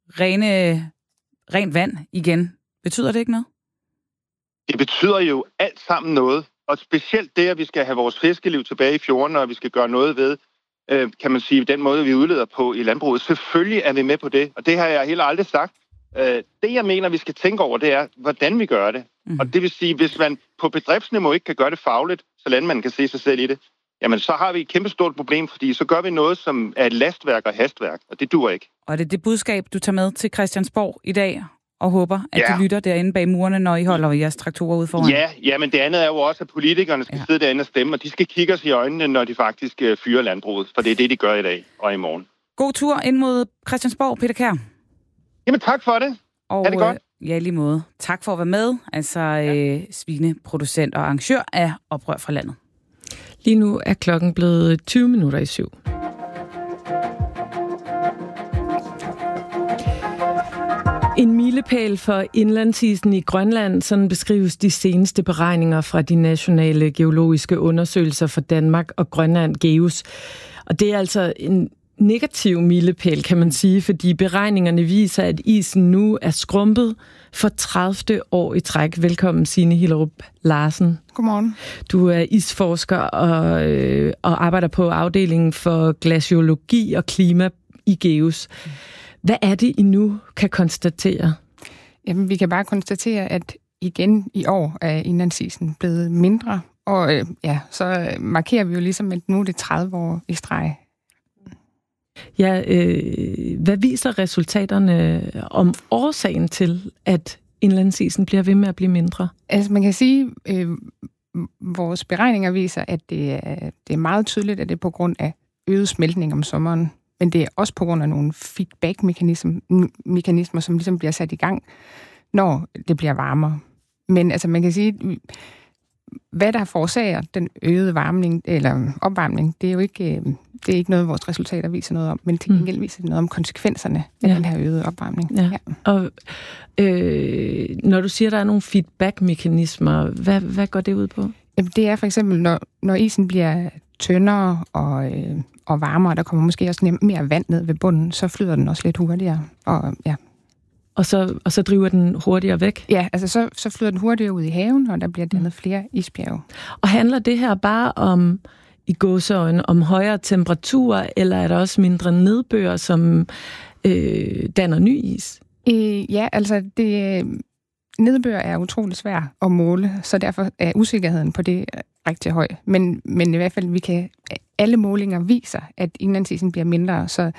rent vand igen, betyder det ikke noget? Det betyder jo alt sammen noget. Og specielt det, at vi skal have vores fiskeliv tilbage i fjordene, og vi skal gøre noget ved, kan man sige, den måde, vi udleder på i landbruget. Selvfølgelig er vi med på det, og det har jeg heller aldrig sagt. Det, jeg mener, vi skal tænke over, det er, hvordan vi gør det. Og det vil sige, hvis man på bedriftsniveau ikke kan gøre det fagligt, så landmanden kan se sig selv i det, jamen så har vi et kæmpestort problem, fordi så gør vi noget, som er et lastværk og hastværk, og det duer ikke. Og det er det budskab, du tager med til Christiansborg i dag, og håber, at de lytter derinde bag murene, når I holder jeres traktorer ud foran? Ja, men det andet er jo også, at politikerne skal sidde derinde og stemme, og de skal kigge os i øjnene, når de faktisk fyrer landbruget, for det er det, de gør i dag og i morgen. God tur ind mod Christiansborg, Peter Kjær. Jamen tak for det. Og, er det godt? Ja, lige måde. Tak for at være med. Altså svineproducent og arrangør af Oprør fra Landet. Lige nu er klokken blevet 20 minutter i 7. En milepæl for indlandsisen i Grønland, sådan beskrives de seneste beregninger fra de nationale geologiske undersøgelser for Danmark og Grønland, GEUS. Og det er altså en negativ milepæl, kan man sige, fordi beregningerne viser, at isen nu er skrumpet for 30. år i træk. Velkommen, Signe Hillerup Larsen. Godmorgen. Du er isforsker og arbejder på afdelingen for glaciologi og klima i GEUS. Hvad er det, I nu kan konstatere? Jamen, vi kan bare konstatere, at igen i år er indlandsisen blevet mindre, og så markerer vi jo ligesom, at nu er det 30 år i streg. Ja, hvad viser resultaterne om årsagen til, at indlandsisen bliver ved med at blive mindre? Altså, man kan sige, vores beregninger viser, at det er meget tydeligt, at det er på grund af øget smeltning om sommeren. Men det er også på grund af nogle feedback-mekanismer, som ligesom bliver sat i gang, når det bliver varmere. Men altså, man kan sige, hvad der forårsager den øgede opvarmning, det er jo ikke, det er ikke noget, vores resultater viser noget om, men til gengæld viser det noget om konsekvenserne af den her øgede opvarmning. Ja. Og når du siger, at der er nogle feedback-mekanismer, hvad går det ud på? Jamen, det er for eksempel, når isen bliver tyndere og varmere, der kommer måske også mere vand ned ved bunden, så flyder den også lidt hurtigere. Og så driver den hurtigere væk? Ja, altså så flyder den hurtigere ud i haven, og der bliver dannet flere isbjerge. Og handler det her bare om, i gåseøjne, om højere temperaturer, eller er der også mindre nedbør, som danner ny is? Ja, altså nedbør er utrolig svær at måle, så derfor er usikkerheden på det rigtig høj. Men i hvert fald, alle målinger viser, at indlandsisen bliver mindre, så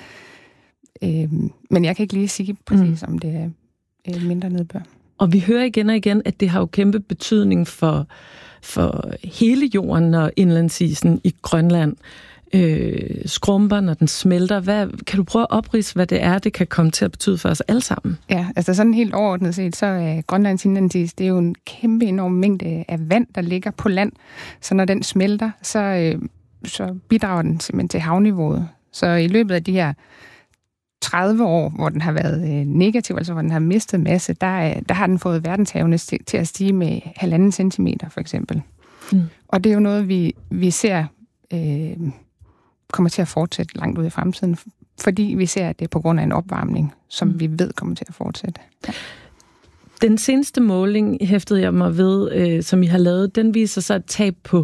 men jeg kan ikke lige sige præcis, om det er mindre nedbør. Og vi hører igen og igen, at det har jo kæmpe betydning for hele jorden, når indlandsisen i Grønland skrumper, når den smelter. Kan du prøve at opridse, hvad det er, det kan komme til at betyde for os alle sammen? Ja, altså sådan helt overordnet set, så er Grønlands indlandsis, det er jo en kæmpe enorm mængde af vand, der ligger på land. Så når den smelter, så bidrager den simpelthen til havniveauet. Så i løbet af de her 30 år, hvor den har været negativ, altså hvor den har mistet masse, der har den fået verdenshavene til at stige med 1,5 centimeter, for eksempel. Og det er jo noget, vi ser kommer til at fortsætte langt ud i fremtiden, fordi vi ser, at det er på grund af en opvarmning, som vi ved kommer til at fortsætte. Ja. Den seneste måling hæftede jeg mig ved, som I har lavet, den viser så et tab på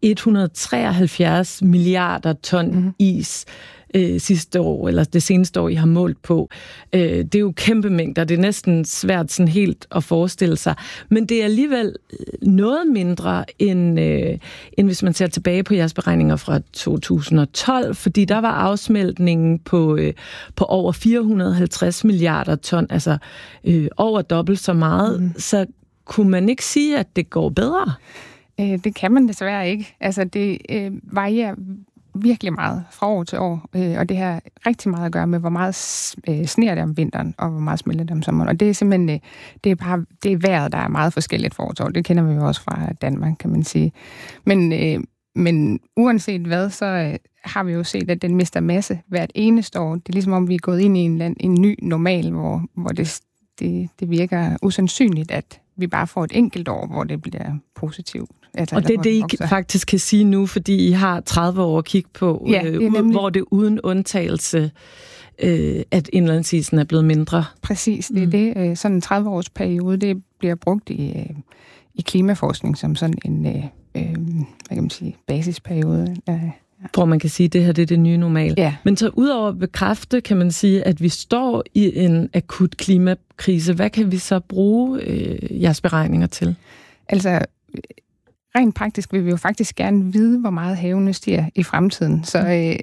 173 milliarder ton is sidste år, eller det seneste år, I har målt på. Det er jo kæmpe mængder. Det er næsten svært sådan helt at forestille sig. Men det er alligevel noget mindre, end hvis man ser tilbage på jeres beregninger fra 2012, fordi der var afsmeltningen på over 450 milliarder ton, altså over dobbelt så meget. Så kunne man ikke sige, at det går bedre? Det kan man desværre ikke. Altså, det varierer virkelig meget fra år til år, og det har rigtig meget at gøre med, hvor meget sner det om vinteren, og hvor meget smelter det om sommeren. Og det er simpelthen, det er vejret, der er meget forskelligt fra år til år. Det kender vi jo også fra Danmark, kan man sige. Men uanset hvad, så har vi jo set, at den mister masse hvert eneste år. Det er ligesom om, vi er gået ind i en ny normal, hvor det virker usandsynligt, at vi bare får et enkelt år, hvor det bliver positivt. Altså, og det er det, I faktisk kan sige nu, fordi I har 30 år at kigge på, hvor det uden undtagelse, at indlandsisen er blevet mindre. Præcis, det er det. Sådan en 30-års periode, det bliver brugt i klimaforskning som sådan en hvad kan man sige, basisperiode. Hvor man kan sige, at det her det er det nye normal. Ja. Men så udover at bekræfte, kan man sige, at vi står i en akut klimakrise. Hvad kan vi så bruge jeres beregninger til? Altså, rent praktisk vil vi jo faktisk gerne vide, hvor meget havene stiger i fremtiden. Så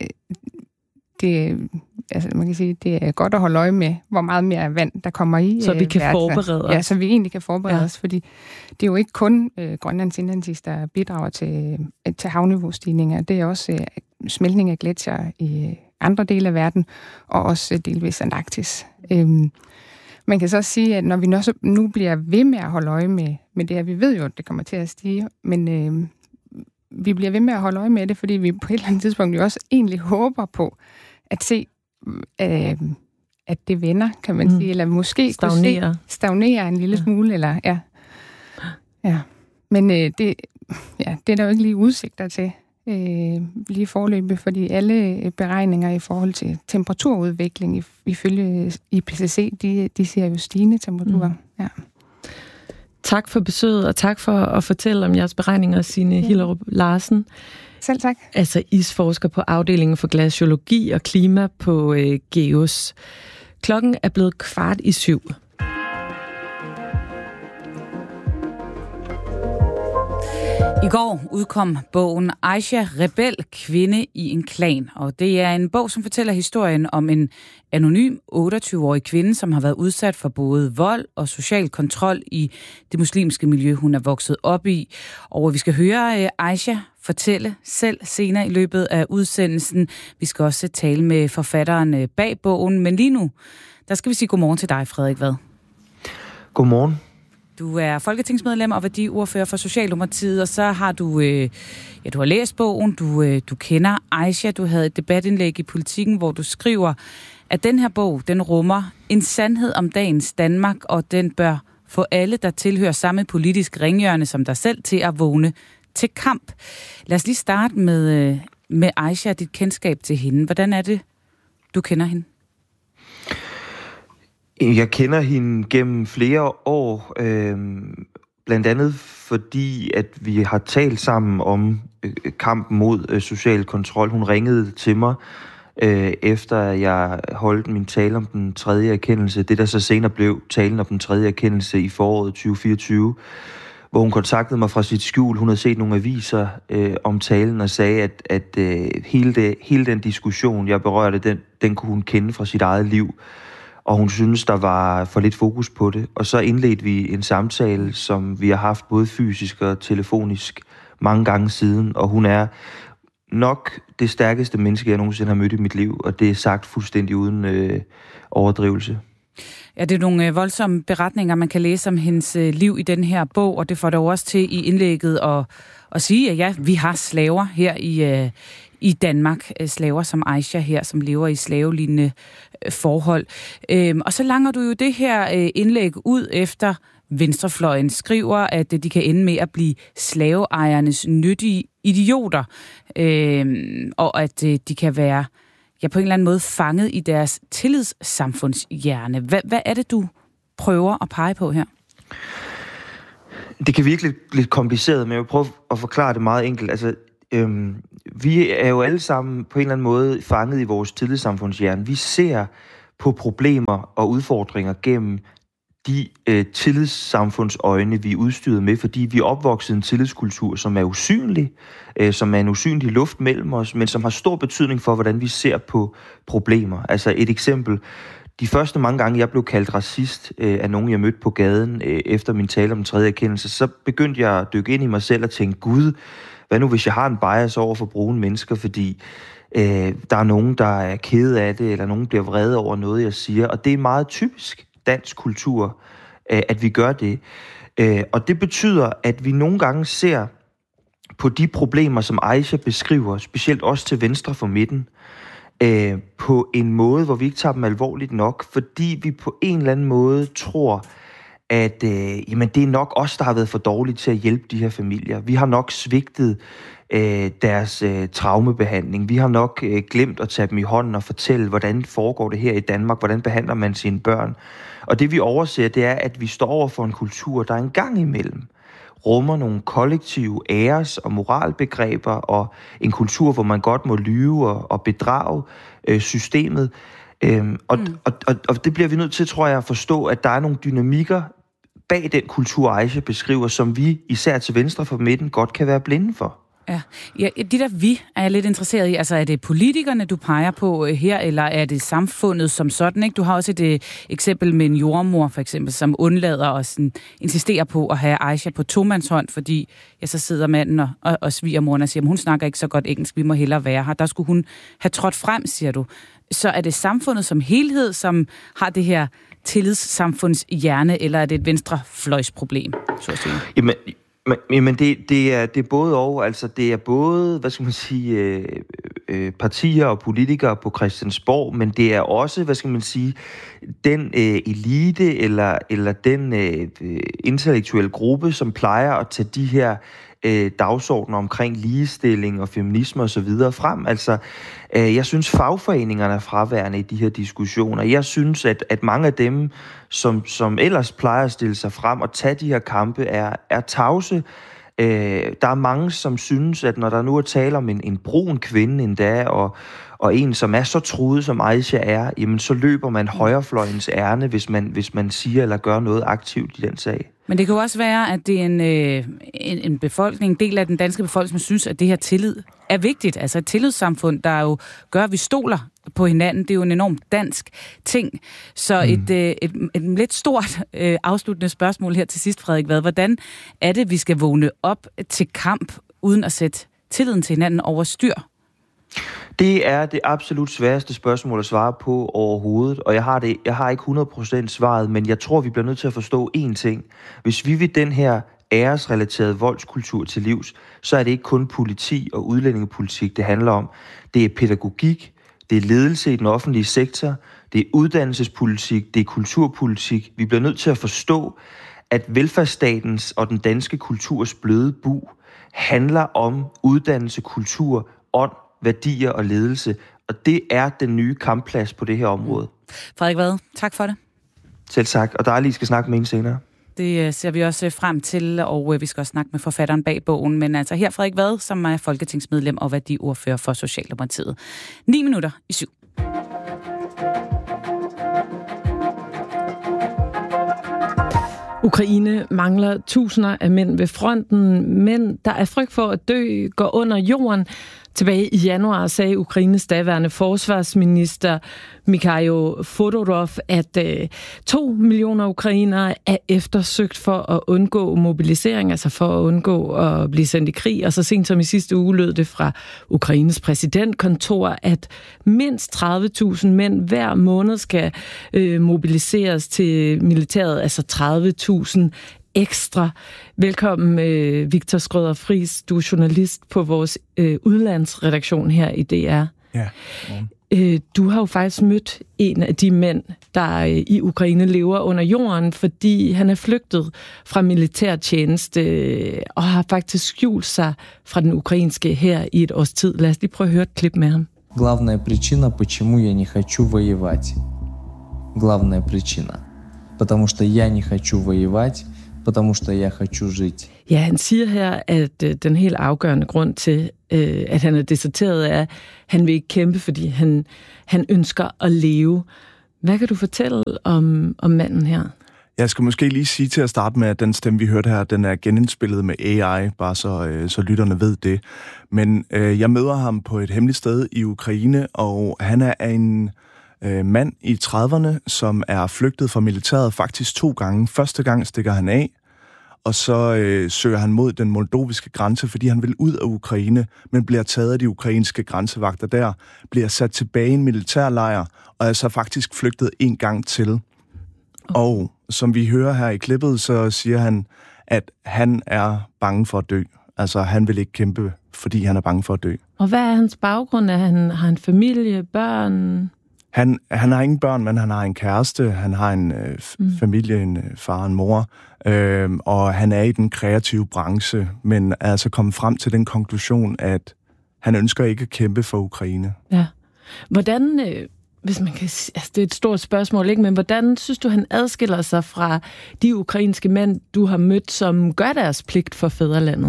man kan sige, det er godt at holde øje med, hvor meget mere vand, der kommer i. Så vi kan forberede os. Ja, så vi egentlig kan forberede os, fordi det er jo ikke kun Grønlands indlandsis, der bidrager til havniveaustigninger. Det er også smeltning af gletsjer i andre dele af verden, og også delvis Antarktis. Man kan så også sige, at når vi nu bliver ved med at holde øje med det her, vi ved jo, at det kommer til at stige, men vi bliver ved med at holde øje med det, fordi vi på et eller andet tidspunkt jo også egentlig håber på at se, at det vender, kan man sige, eller måske stagnere en lille smule, eller ja. Men det er der jo ikke lige udsigter til lige forløbet, fordi alle beregninger i forhold til temperaturudvikling ifølge IPCC, de ser jo stigende temperaturer. Ja. Tak for besøget, og tak for at fortælle om jeres beregninger, Signe Hillerup Larsen. Selv tak. Altså isforsker på afdelingen for glaciologi og klima på GEOS. Klokken er blevet 6:15. I går udkom bogen Aisha, rebel kvinde i en klan, og det er en bog, som fortæller historien om en anonym 28-årig kvinde, som har været udsat for både vold og social kontrol i det muslimske miljø, hun er vokset op i. Og vi skal høre Aisha fortælle selv senere i løbet af udsendelsen. Vi skal også tale med forfatteren bag bogen, men lige nu, der skal vi sige godmorgen til dig, Frederik Vad. Godmorgen. Du er folketingsmedlem og værdiordfører for Socialdemokratiet, og så har du har læst bogen, du kender Aisha, du havde et debatindlæg i Politikken, hvor du skriver, at den her bog, den rummer en sandhed om dagens Danmark, og den bør få alle, der tilhører samme politisk ringhjørne som dig selv, til at vågne til kamp. Lad os lige starte med Aisha, dit kendskab til hende. Hvordan er det, du kender hende? Jeg kender hende gennem flere år, blandt andet fordi, at vi har talt sammen om kampen mod social kontrol. Hun ringede til mig, efter jeg holdt min tale om den tredje erkendelse. Det, der så senere blev talen om den tredje erkendelse i foråret 2024, hvor hun kontaktede mig fra sit skjul. Hun havde set nogle aviser om talen og sagde, at hele den diskussion, jeg berørte, den kunne hun kende fra sit eget liv. Og hun synes, der var for lidt fokus på det. Og så indledte vi en samtale, som vi har haft både fysisk og telefonisk mange gange siden. Og hun er nok det stærkeste menneske, jeg nogensinde har mødt i mit liv. Og det er sagt fuldstændig uden overdrivelse. Ja, det er nogle voldsomme beretninger, man kan læse om hendes liv i den her bog. Og det får dog også til i indlægget at sige, at ja, vi har slaver her i Danmark, slaver som Aisha her, som lever i slavelignende forhold. Og så langer du jo det her indlæg ud efter venstrefløjen skriver, at de kan ende med at blive slaveejernes nyttige idioter, og at de kan være på en eller anden måde fanget i deres tillidssamfundshjerne. Hvad er det, du prøver at pege på her? Det kan virke lidt kompliceret, men jeg vil prøve at forklare det meget enkelt. Altså, vi er jo alle sammen på en eller anden måde fanget i vores tillidssamfundshjerne. Vi ser på problemer og udfordringer gennem de tillidssamfundsøjne, vi er udstyret med, fordi vi er opvokset i en tillidskultur, som er usynlig, som er en usynlig luft mellem os, men som har stor betydning for, hvordan vi ser på problemer. Altså et eksempel. De første mange gange, jeg blev kaldt racist af nogen, jeg mødte på gaden efter min tale om den tredje erkendelse, så begyndte jeg at dykke ind i mig selv og tænke, Gud, hvad nu hvis jeg har en bias over for brune mennesker, fordi der er nogen, der er kede af det, eller nogen bliver vrede over noget, jeg siger. Og det er meget typisk dansk kultur, at vi gør det. Og det betyder, at vi nogle gange ser på de problemer, som Aisha beskriver, specielt også til venstre for midten, på en måde, hvor vi ikke tager dem alvorligt nok, fordi vi på en eller anden måde tror, at jamen, det er nok os, der har været for dårlige til at hjælpe de her familier. Vi har nok svigtet deres traumebehandling. Vi har nok glemt at tage dem i hånden og fortælle, hvordan foregår det her i Danmark, hvordan behandler man sine børn. Og det vi overser, det er, at vi står over for en kultur, der en gang imellem rummer nogle kollektive æres- og moralbegreber, og en kultur, hvor man godt må lyve og bedrage systemet. Og det bliver vi nødt til, tror jeg, at forstå, at der er nogle dynamikker bag den kultur, Aisha beskriver, som vi, især til venstre for midten, godt kan være blinde for. Ja, de der vi er jeg lidt interesseret i. Altså, er det politikerne, du peger på her, eller er det samfundet som sådan? Ikke? Du har også et eksempel med en jordmor, for eksempel, som undlader og sådan, insisterer på at have Aisha på tomandshånd, fordi så sidder manden og svigermoren og siger, at hun snakker ikke så godt engelsk, vi må hellere være her. Der skulle hun have trådt frem, siger du. Så er det samfundet som helhed, som har det her tillidssamfundshjerne, eller er det et venstrefløjsproblem, så at sige? Jamen det er både og, altså det er både, hvad skal man sige, partier og politikere på Christiansborg, men det er også, hvad skal man sige, den elite eller den intellektuelle gruppe, som plejer at tage de her dagsordner omkring ligestilling og feminisme og så videre frem. Altså, jeg synes fagforeningerne er fraværende i de her diskussioner. Jeg synes, at mange af dem, som ellers plejer at stille sig frem og tage de her kampe, er tavse. Der er mange, som synes, at når der nu er tale om en brun kvinde endda, og en, som er så truet, som Aisha er, jamen så løber man højrefløjens ærne, hvis man siger eller gør noget aktivt i den sag. Men det kan jo også være, at det er en befolkning, en del af den danske befolkning, som synes, at det her tillid er vigtigt. Altså et tillidssamfund, der jo gør, at vi stoler på hinanden. Det er jo en enormt dansk ting. Så et lidt stort afsluttende spørgsmål her til sidst, Frederik Vad. Hvordan er det, vi skal vågne op til kamp, uden at sætte tilliden til hinanden over styr? Det er det absolut sværeste spørgsmål at svare på overhovedet, og jeg har ikke 100% svaret, men jeg tror, vi bliver nødt til at forstå én ting. Hvis vi vil den her æresrelaterede voldskultur til livs, så er det ikke kun politi og udlændingepolitik, det handler om. Det er pædagogik, det er ledelse i den offentlige sektor, det er uddannelsespolitik, det er kulturpolitik. Vi bliver nødt til at forstå, at velfærdsstatens og den danske kulturs bløde bug handler om uddannelse, kultur, ånd, værdier og ledelse, og det er den nye kampplads på det her område. Frederik Vad, tak for det. Selv tak, og dejligt, I skal snakke med en senere. Det ser vi også frem til, og vi skal også snakke med forfatteren bag bogen, men altså her Frederik Vad, som er folketingsmedlem og værdiordfører for Socialdemokratiet. 7:09. Ukraine mangler tusinder af mænd ved fronten, men der er frygt for at dø går under jorden. Tilbage i januar sagde Ukraines daværende forsvarsminister Mikhailo Fodorov, at 2 millioner ukrainere er eftersøgt for at undgå mobilisering, altså for at undgå at blive sendt i krig. Og så sent som i sidste uge lød det fra Ukraines præsidentkontor, at mindst 30.000 mænd hver måned skal mobiliseres til militæret, altså 30.000 Ekstra. Velkommen, Victor Skrøder Friis. Du er journalist på vores udlandsredaktion her i DR. Ja. Du har jo faktisk mødt en af de mænd, der i Ukraine lever under jorden, fordi han er flygtet fra militærtjeneste og har faktisk skjult sig fra den ukrainske hær i et års tid. Lad os lige prøve at høre et klip med ham. Главная причина, почему я не хочу воевать. Главная причина. Потому что я не хочу воевать, потому что я хочу жить. Ja, han siger her, at den helt afgørende grund til, at han er deserteret, er, at han vil ikke kæmpe, fordi han ønsker at leve. Hvad kan du fortælle om manden her? Jeg skal måske lige sige til at starte med, at den stemme, vi hørte her, den er genindspillet med AI, bare så lytterne ved det. Men jeg møder ham på et hemmeligt sted i Ukraine, og han er en mand i 30'erne, som er flygtet fra militæret faktisk 2 gange. Første gang stikker han af, og så søger han mod den moldoviske grænse, fordi han vil ud af Ukraine, men bliver taget af de ukrainske grænsevagter der, bliver sat tilbage i en militærlejr, og er så faktisk flygtet 1 gang til. Og som vi hører her i klippet, så siger han, at han er bange for at dø. Altså, han vil ikke kæmpe, fordi han er bange for at dø. Og hvad er hans baggrund? Har han familie, børn? Han har ingen børn, men han har en kæreste. Han har en familie, en far og en mor. Og han er i den kreative branche, men er altså kommet frem til den konklusion, at han ønsker ikke at kæmpe for Ukraine. Ja. Hvordan... Hvis man kan sige, altså det er et stort spørgsmål, ikke? Men hvordan synes du, han adskiller sig fra de ukrainske mænd, du har mødt, som gør deres pligt for fædrelandet?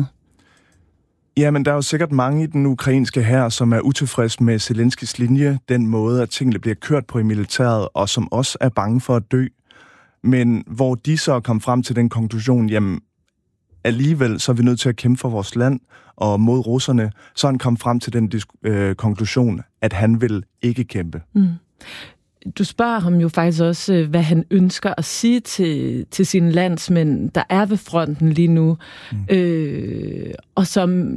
Jamen, der er jo sikkert mange i den ukrainske hær, som er utilfreds med Zelenskys linje, den måde, at tingene bliver kørt på i militæret, og som også er bange for at dø. Men hvor de så kom frem til den konklusion, jamen, alligevel så er vi nødt til at kæmpe for vores land og mod russerne, så han kom frem til den konklusion, at han vil ikke kæmpe. Mm. Du spørger ham jo faktisk også, hvad han ønsker at sige til sine landsmænd, der er ved fronten lige nu. Og som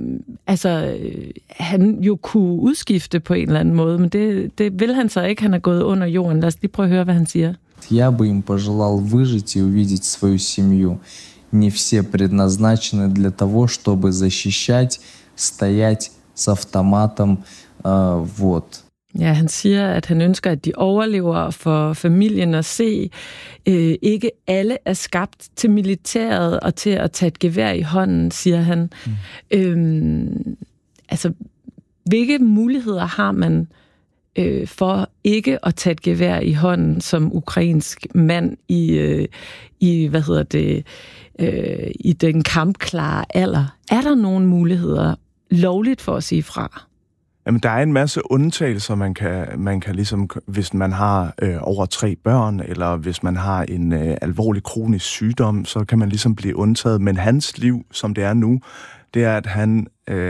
han jo kunne udskifte på en eller anden måde, men det vil han så ikke. Han er gået under jorden. Lad os lige prøve at høre, hvad han siger. Я бы им пожелал выжить и увидеть свою семью. Не все предназначены для того, чтобы защищать, стоять с автоматом, вот. Ja, han siger, at han ønsker, at de overlever for familien og se. Ikke alle er skabt til militæret og til at tage et gevær i hånden, siger han. Hvilke muligheder har man for ikke at tage et gevær i hånden som ukrainsk mand i den kampklare alder? Er der nogle muligheder lovligt for at sige fra? Jamen, der er en masse undtagelser, man kan ligesom, hvis man har over 3 børn, eller hvis man har en alvorlig kronisk sygdom, så kan man ligesom blive undtaget. Men hans liv, som det er nu, det er, at han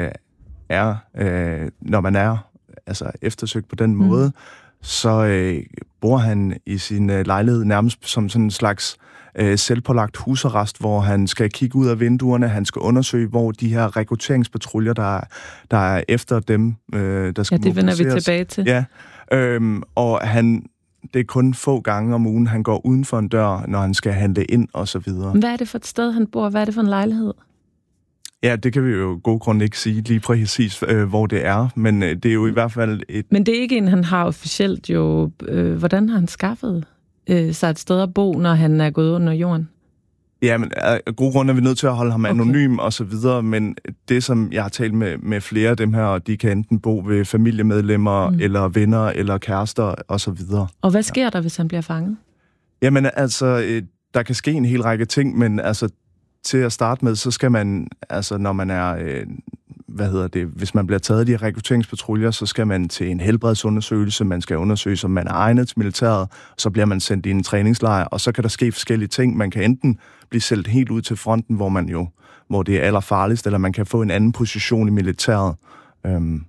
når man er eftersøgt på den måde, så bor han i sin lejlighed nærmest som sådan en slags selvpålagt husarrest, hvor han skal kigge ud af vinduerne, han skal undersøge, hvor de her rekrutteringspatruljer, der er efter dem, der skal mobiliseres. Ja, det vender vi tilbage til. Ja, og det er kun få gange om ugen, han går uden for en dør, når han skal handle ind og så videre. Hvad er det for et sted, han bor? Hvad er det for en lejlighed? Ja, det kan vi jo af god grund ikke sige lige præcis, hvor det er, men det er jo i hvert fald et... Men det er ikke en, han har officielt jo... Hvordan har han skaffet sig et sted at bo, når han er gået under jorden? Ja, men af god grund er vi nødt til at holde ham anonym og så videre, men det, som jeg har talt med flere af dem her, de kan enten bo ved familiemedlemmer, eller venner, eller kærester og så videre. Og hvad sker der, hvis han bliver fanget? Jamen der kan ske en hel række ting, men til at starte med, så skal man, når man er, hvis man bliver taget af de rekrutteringspatruljer, så skal man til en helbredsundersøgelse, man skal undersøge, om man er egnet til militæret, så bliver man sendt i en træningslejr, og så kan der ske forskellige ting. Man kan enten blive sendt helt ud til fronten, hvor det er allerfarligst, eller man kan få en anden position i militæret.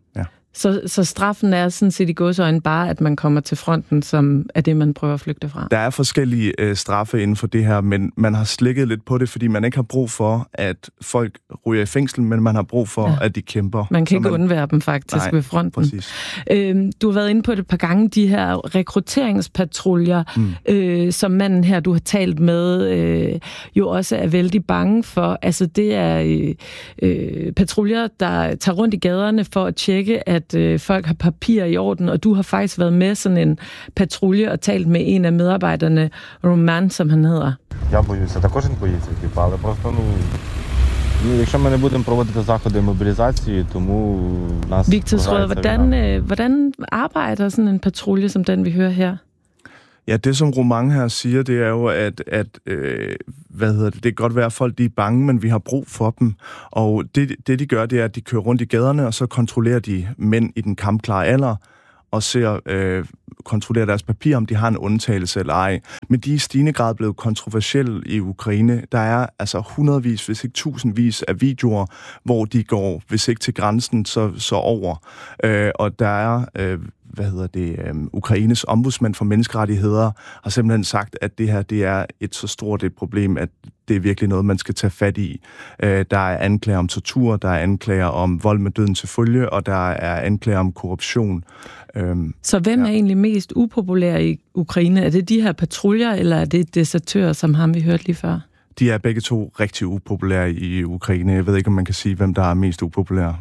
Så straffen er sådan set i gåseøjne bare, at man kommer til fronten, som er det, man prøver at flygte fra. Der er forskellige straffe inden for det her, men man har slikket lidt på det, fordi man ikke har brug for, at folk ryger i fængsel, men man har brug for, at de kæmper. Man kan ikke undvære dem faktisk ved fronten. Du har været inde på det et par gange, de her rekrutteringspatruljer, som manden her, du har talt med, jo også er vældig bange for. Altså det er patruljer, der tager rundt i gaderne for at tjekke, at folk har papir i orden, og du har faktisk været med sådan en patrulje og talt med en af medarbejderne, Roman, som han hedder. Jeg боюся, та кожен боїться, але просто, якщо ми не будемо проводити заходи мобілізації, тому нас... Victor Schrøder, hvordan arbejder sådan en patrulje, som den vi hører her? Ja, det som Roman her siger, det er jo, at det kan godt være, at folk de er bange, men vi har brug for dem. Og det de gør, det er, at de kører rundt i gaderne, og så kontrollerer de mænd i den kampklare alder, og kontrollerer deres papir, om de har en undtagelse eller ej. Men de er i stigende grad blevet kontroversielle i Ukraine. Der er altså hundredvis, hvis ikke tusindvis af videoer, hvor de går, hvis ikke til grænsen, så over. Og der er... Ukraines ombudsmand for menneskerettigheder har simpelthen sagt, at det her det er et så stort et problem, at det er virkelig noget, man skal tage fat i. Der er anklager om tortur, der er anklager om vold med døden til følge, og der er anklager om korruption. Så hvem er egentlig mest upopulær i Ukraine? Er det de her patruljer, eller er det desertører, som ham vi hørte lige før? De er begge to rigtig upopulære i Ukraine. Jeg ved ikke, om man kan sige, hvem der er mest upopulær.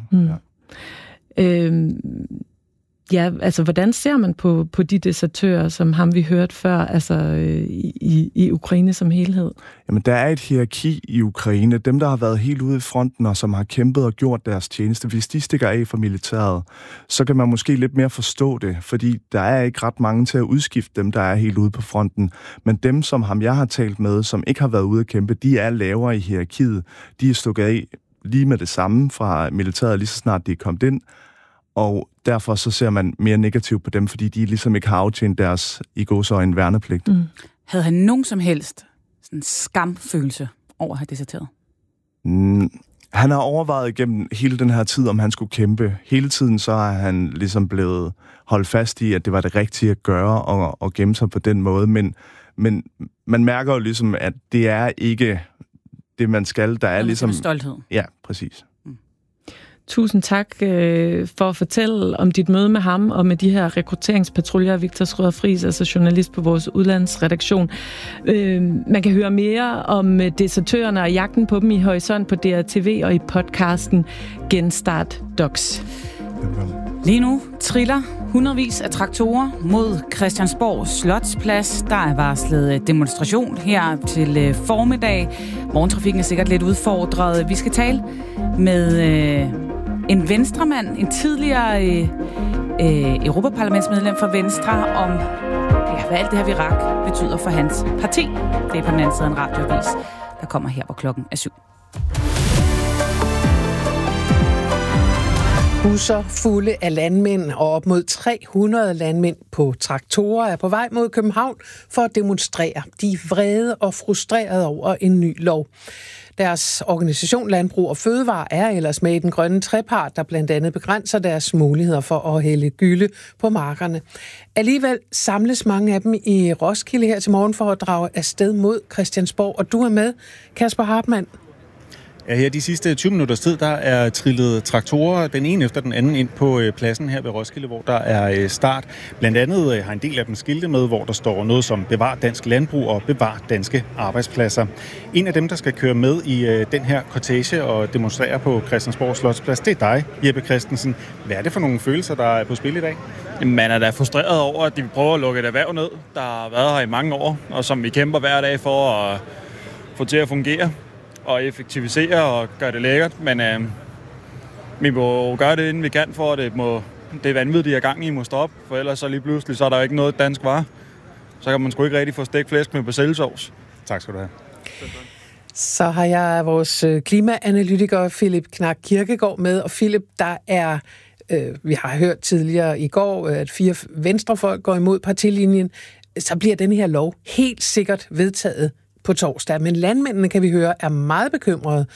Ja, altså hvordan ser man på de desertører, som ham vi hørte før, altså i Ukraine som helhed? Jamen, der er et hierarki i Ukraine. Dem, der har været helt ude i fronten, og som har kæmpet og gjort deres tjeneste, hvis de stikker af fra militæret, så kan man måske lidt mere forstå det, fordi der er ikke ret mange til at udskifte dem, der er helt ude på fronten. Men dem, som ham jeg har talt med, som ikke har været ude at kæmpe, de er lavere i hierarkiet. De er stukket af lige med det samme fra militæret, lige så snart de er kommet ind. Og derfor så ser man mere negativt på dem, fordi de ligesom ikke har aftjent deres i gåseøjne værnepligt. Havde han nogen som helst sådan skamfølelse over at have deserteret? Han har overvejet igennem hele den her tid, om han skulle kæmpe. Hele tiden så er han ligesom blevet holdt fast i, at det var det rigtige at gøre og gemme sig på den måde. Men man mærker jo ligesom, at det er ikke det, man skal. Der er ligesom... stolthed. Ja, præcis. Tusind tak for at fortælle om dit møde med ham og med de her rekrutteringspatruljer. Victor Schrøder Friis, altså journalist på vores udlandsredaktion. Man kan høre mere om desertørerne og jagten på dem i Horisont på DRTV og i podcasten Genstart Docs. Lige nu triller hundredvis af traktorer mod Christiansborg Slotsplads. Der er varslet demonstration her til formiddag. Morgentrafikken er sikkert lidt udfordret. Vi skal tale med en venstremand, en tidligere Europaparlamentsmedlem for Venstre, om hvad alt det her virak betyder for hans parti. Det er på den anden side en radioavis, der kommer her, hvor klokken er 7. Busser fulde af landmænd og op mod 300 landmænd på traktorer er på vej mod København for at demonstrere. De er vrede og frustrerede over en ny lov. Deres organisation Landbrug og Fødevare er ellers med i den grønne trepart, der blandt andet begrænser deres muligheder for at hælde gylde på markerne. Alligevel samles mange af dem i Roskilde her til morgen for at drage afsted mod Christiansborg. Og du er med, Kasper Hartmann. Ja, her de sidste 20 minutters tid, der er trillet traktorer, den ene efter den anden, ind på pladsen her ved Roskilde, hvor der er start. Blandt andet har en del af dem skilte med, hvor der står noget som bevar dansk landbrug og bevar danske arbejdspladser. En af dem, der skal køre med i den her kortege og demonstrere på Christiansborg Slotsplads, det er dig, Jeppe Christensen. Hvad er det for nogle følelser, der er på spil i dag? Man er da frustreret over, at de prøver at lukke et erhverv ned, der har været her i mange år, og som vi kæmper hver dag for at få til at fungere og effektivisere og gøre det lækkert, men vi må gøre det, inden vi kan, for at det vanvid, de er gang i, må stoppe, for ellers så lige pludselig, så er der ikke noget dansk varer. Så kan man sgu ikke rigtig få stegt flæsk med persillesovs. Tak skal du have. Så har jeg vores klimaanalytiker Philip Knak Kirkegaard med, og Philip, der er, vi har hørt tidligere i går, at 4 venstrefolk går imod partilinjen, så bliver den her lov helt sikkert vedtaget på torsdag. Men landmændene, kan vi høre, er meget bekymrede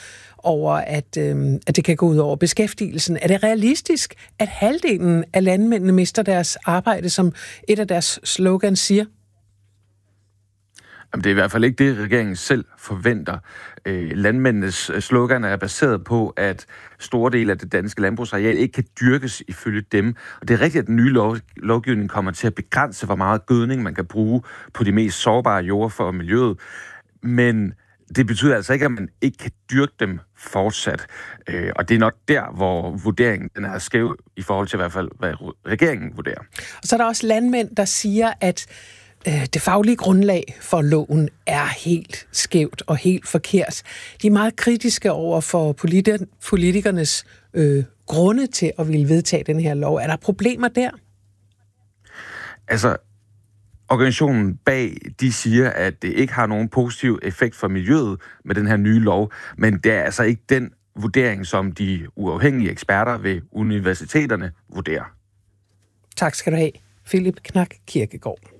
over, at det kan gå ud over beskæftigelsen. Er det realistisk, at halvdelen af landmændene mister deres arbejde, som et af deres slogans siger? Jamen, det er i hvert fald ikke det, regeringen selv forventer. Landmændenes slogan er baseret på, at store dele af det danske landbrugsareal ikke kan dyrkes ifølge dem. Og det er rigtigt, at den nye lovgivning kommer til at begrænse, hvor meget gødning man kan bruge på de mest sårbare jorder for miljøet. Men det betyder altså ikke, at man ikke kan dyrke dem fortsat. Og det er nok der, hvor vurderingen den er skæv i forhold til i hvert fald, hvad regeringen vurderer. Og så er der også landmænd, der siger, at det faglige grundlag for loven er helt skævt og helt forkert. De er meget kritiske over for politikernes grunde til at ville vedtage den her lov. Er der problemer der? Altså, organisationen bag, de siger, at det ikke har nogen positiv effekt for miljøet med den her nye lov, men det er altså ikke den vurdering, som de uafhængige eksperter ved universiteterne vurderer. Tak skal du have, Philip Knak Kirkegaard.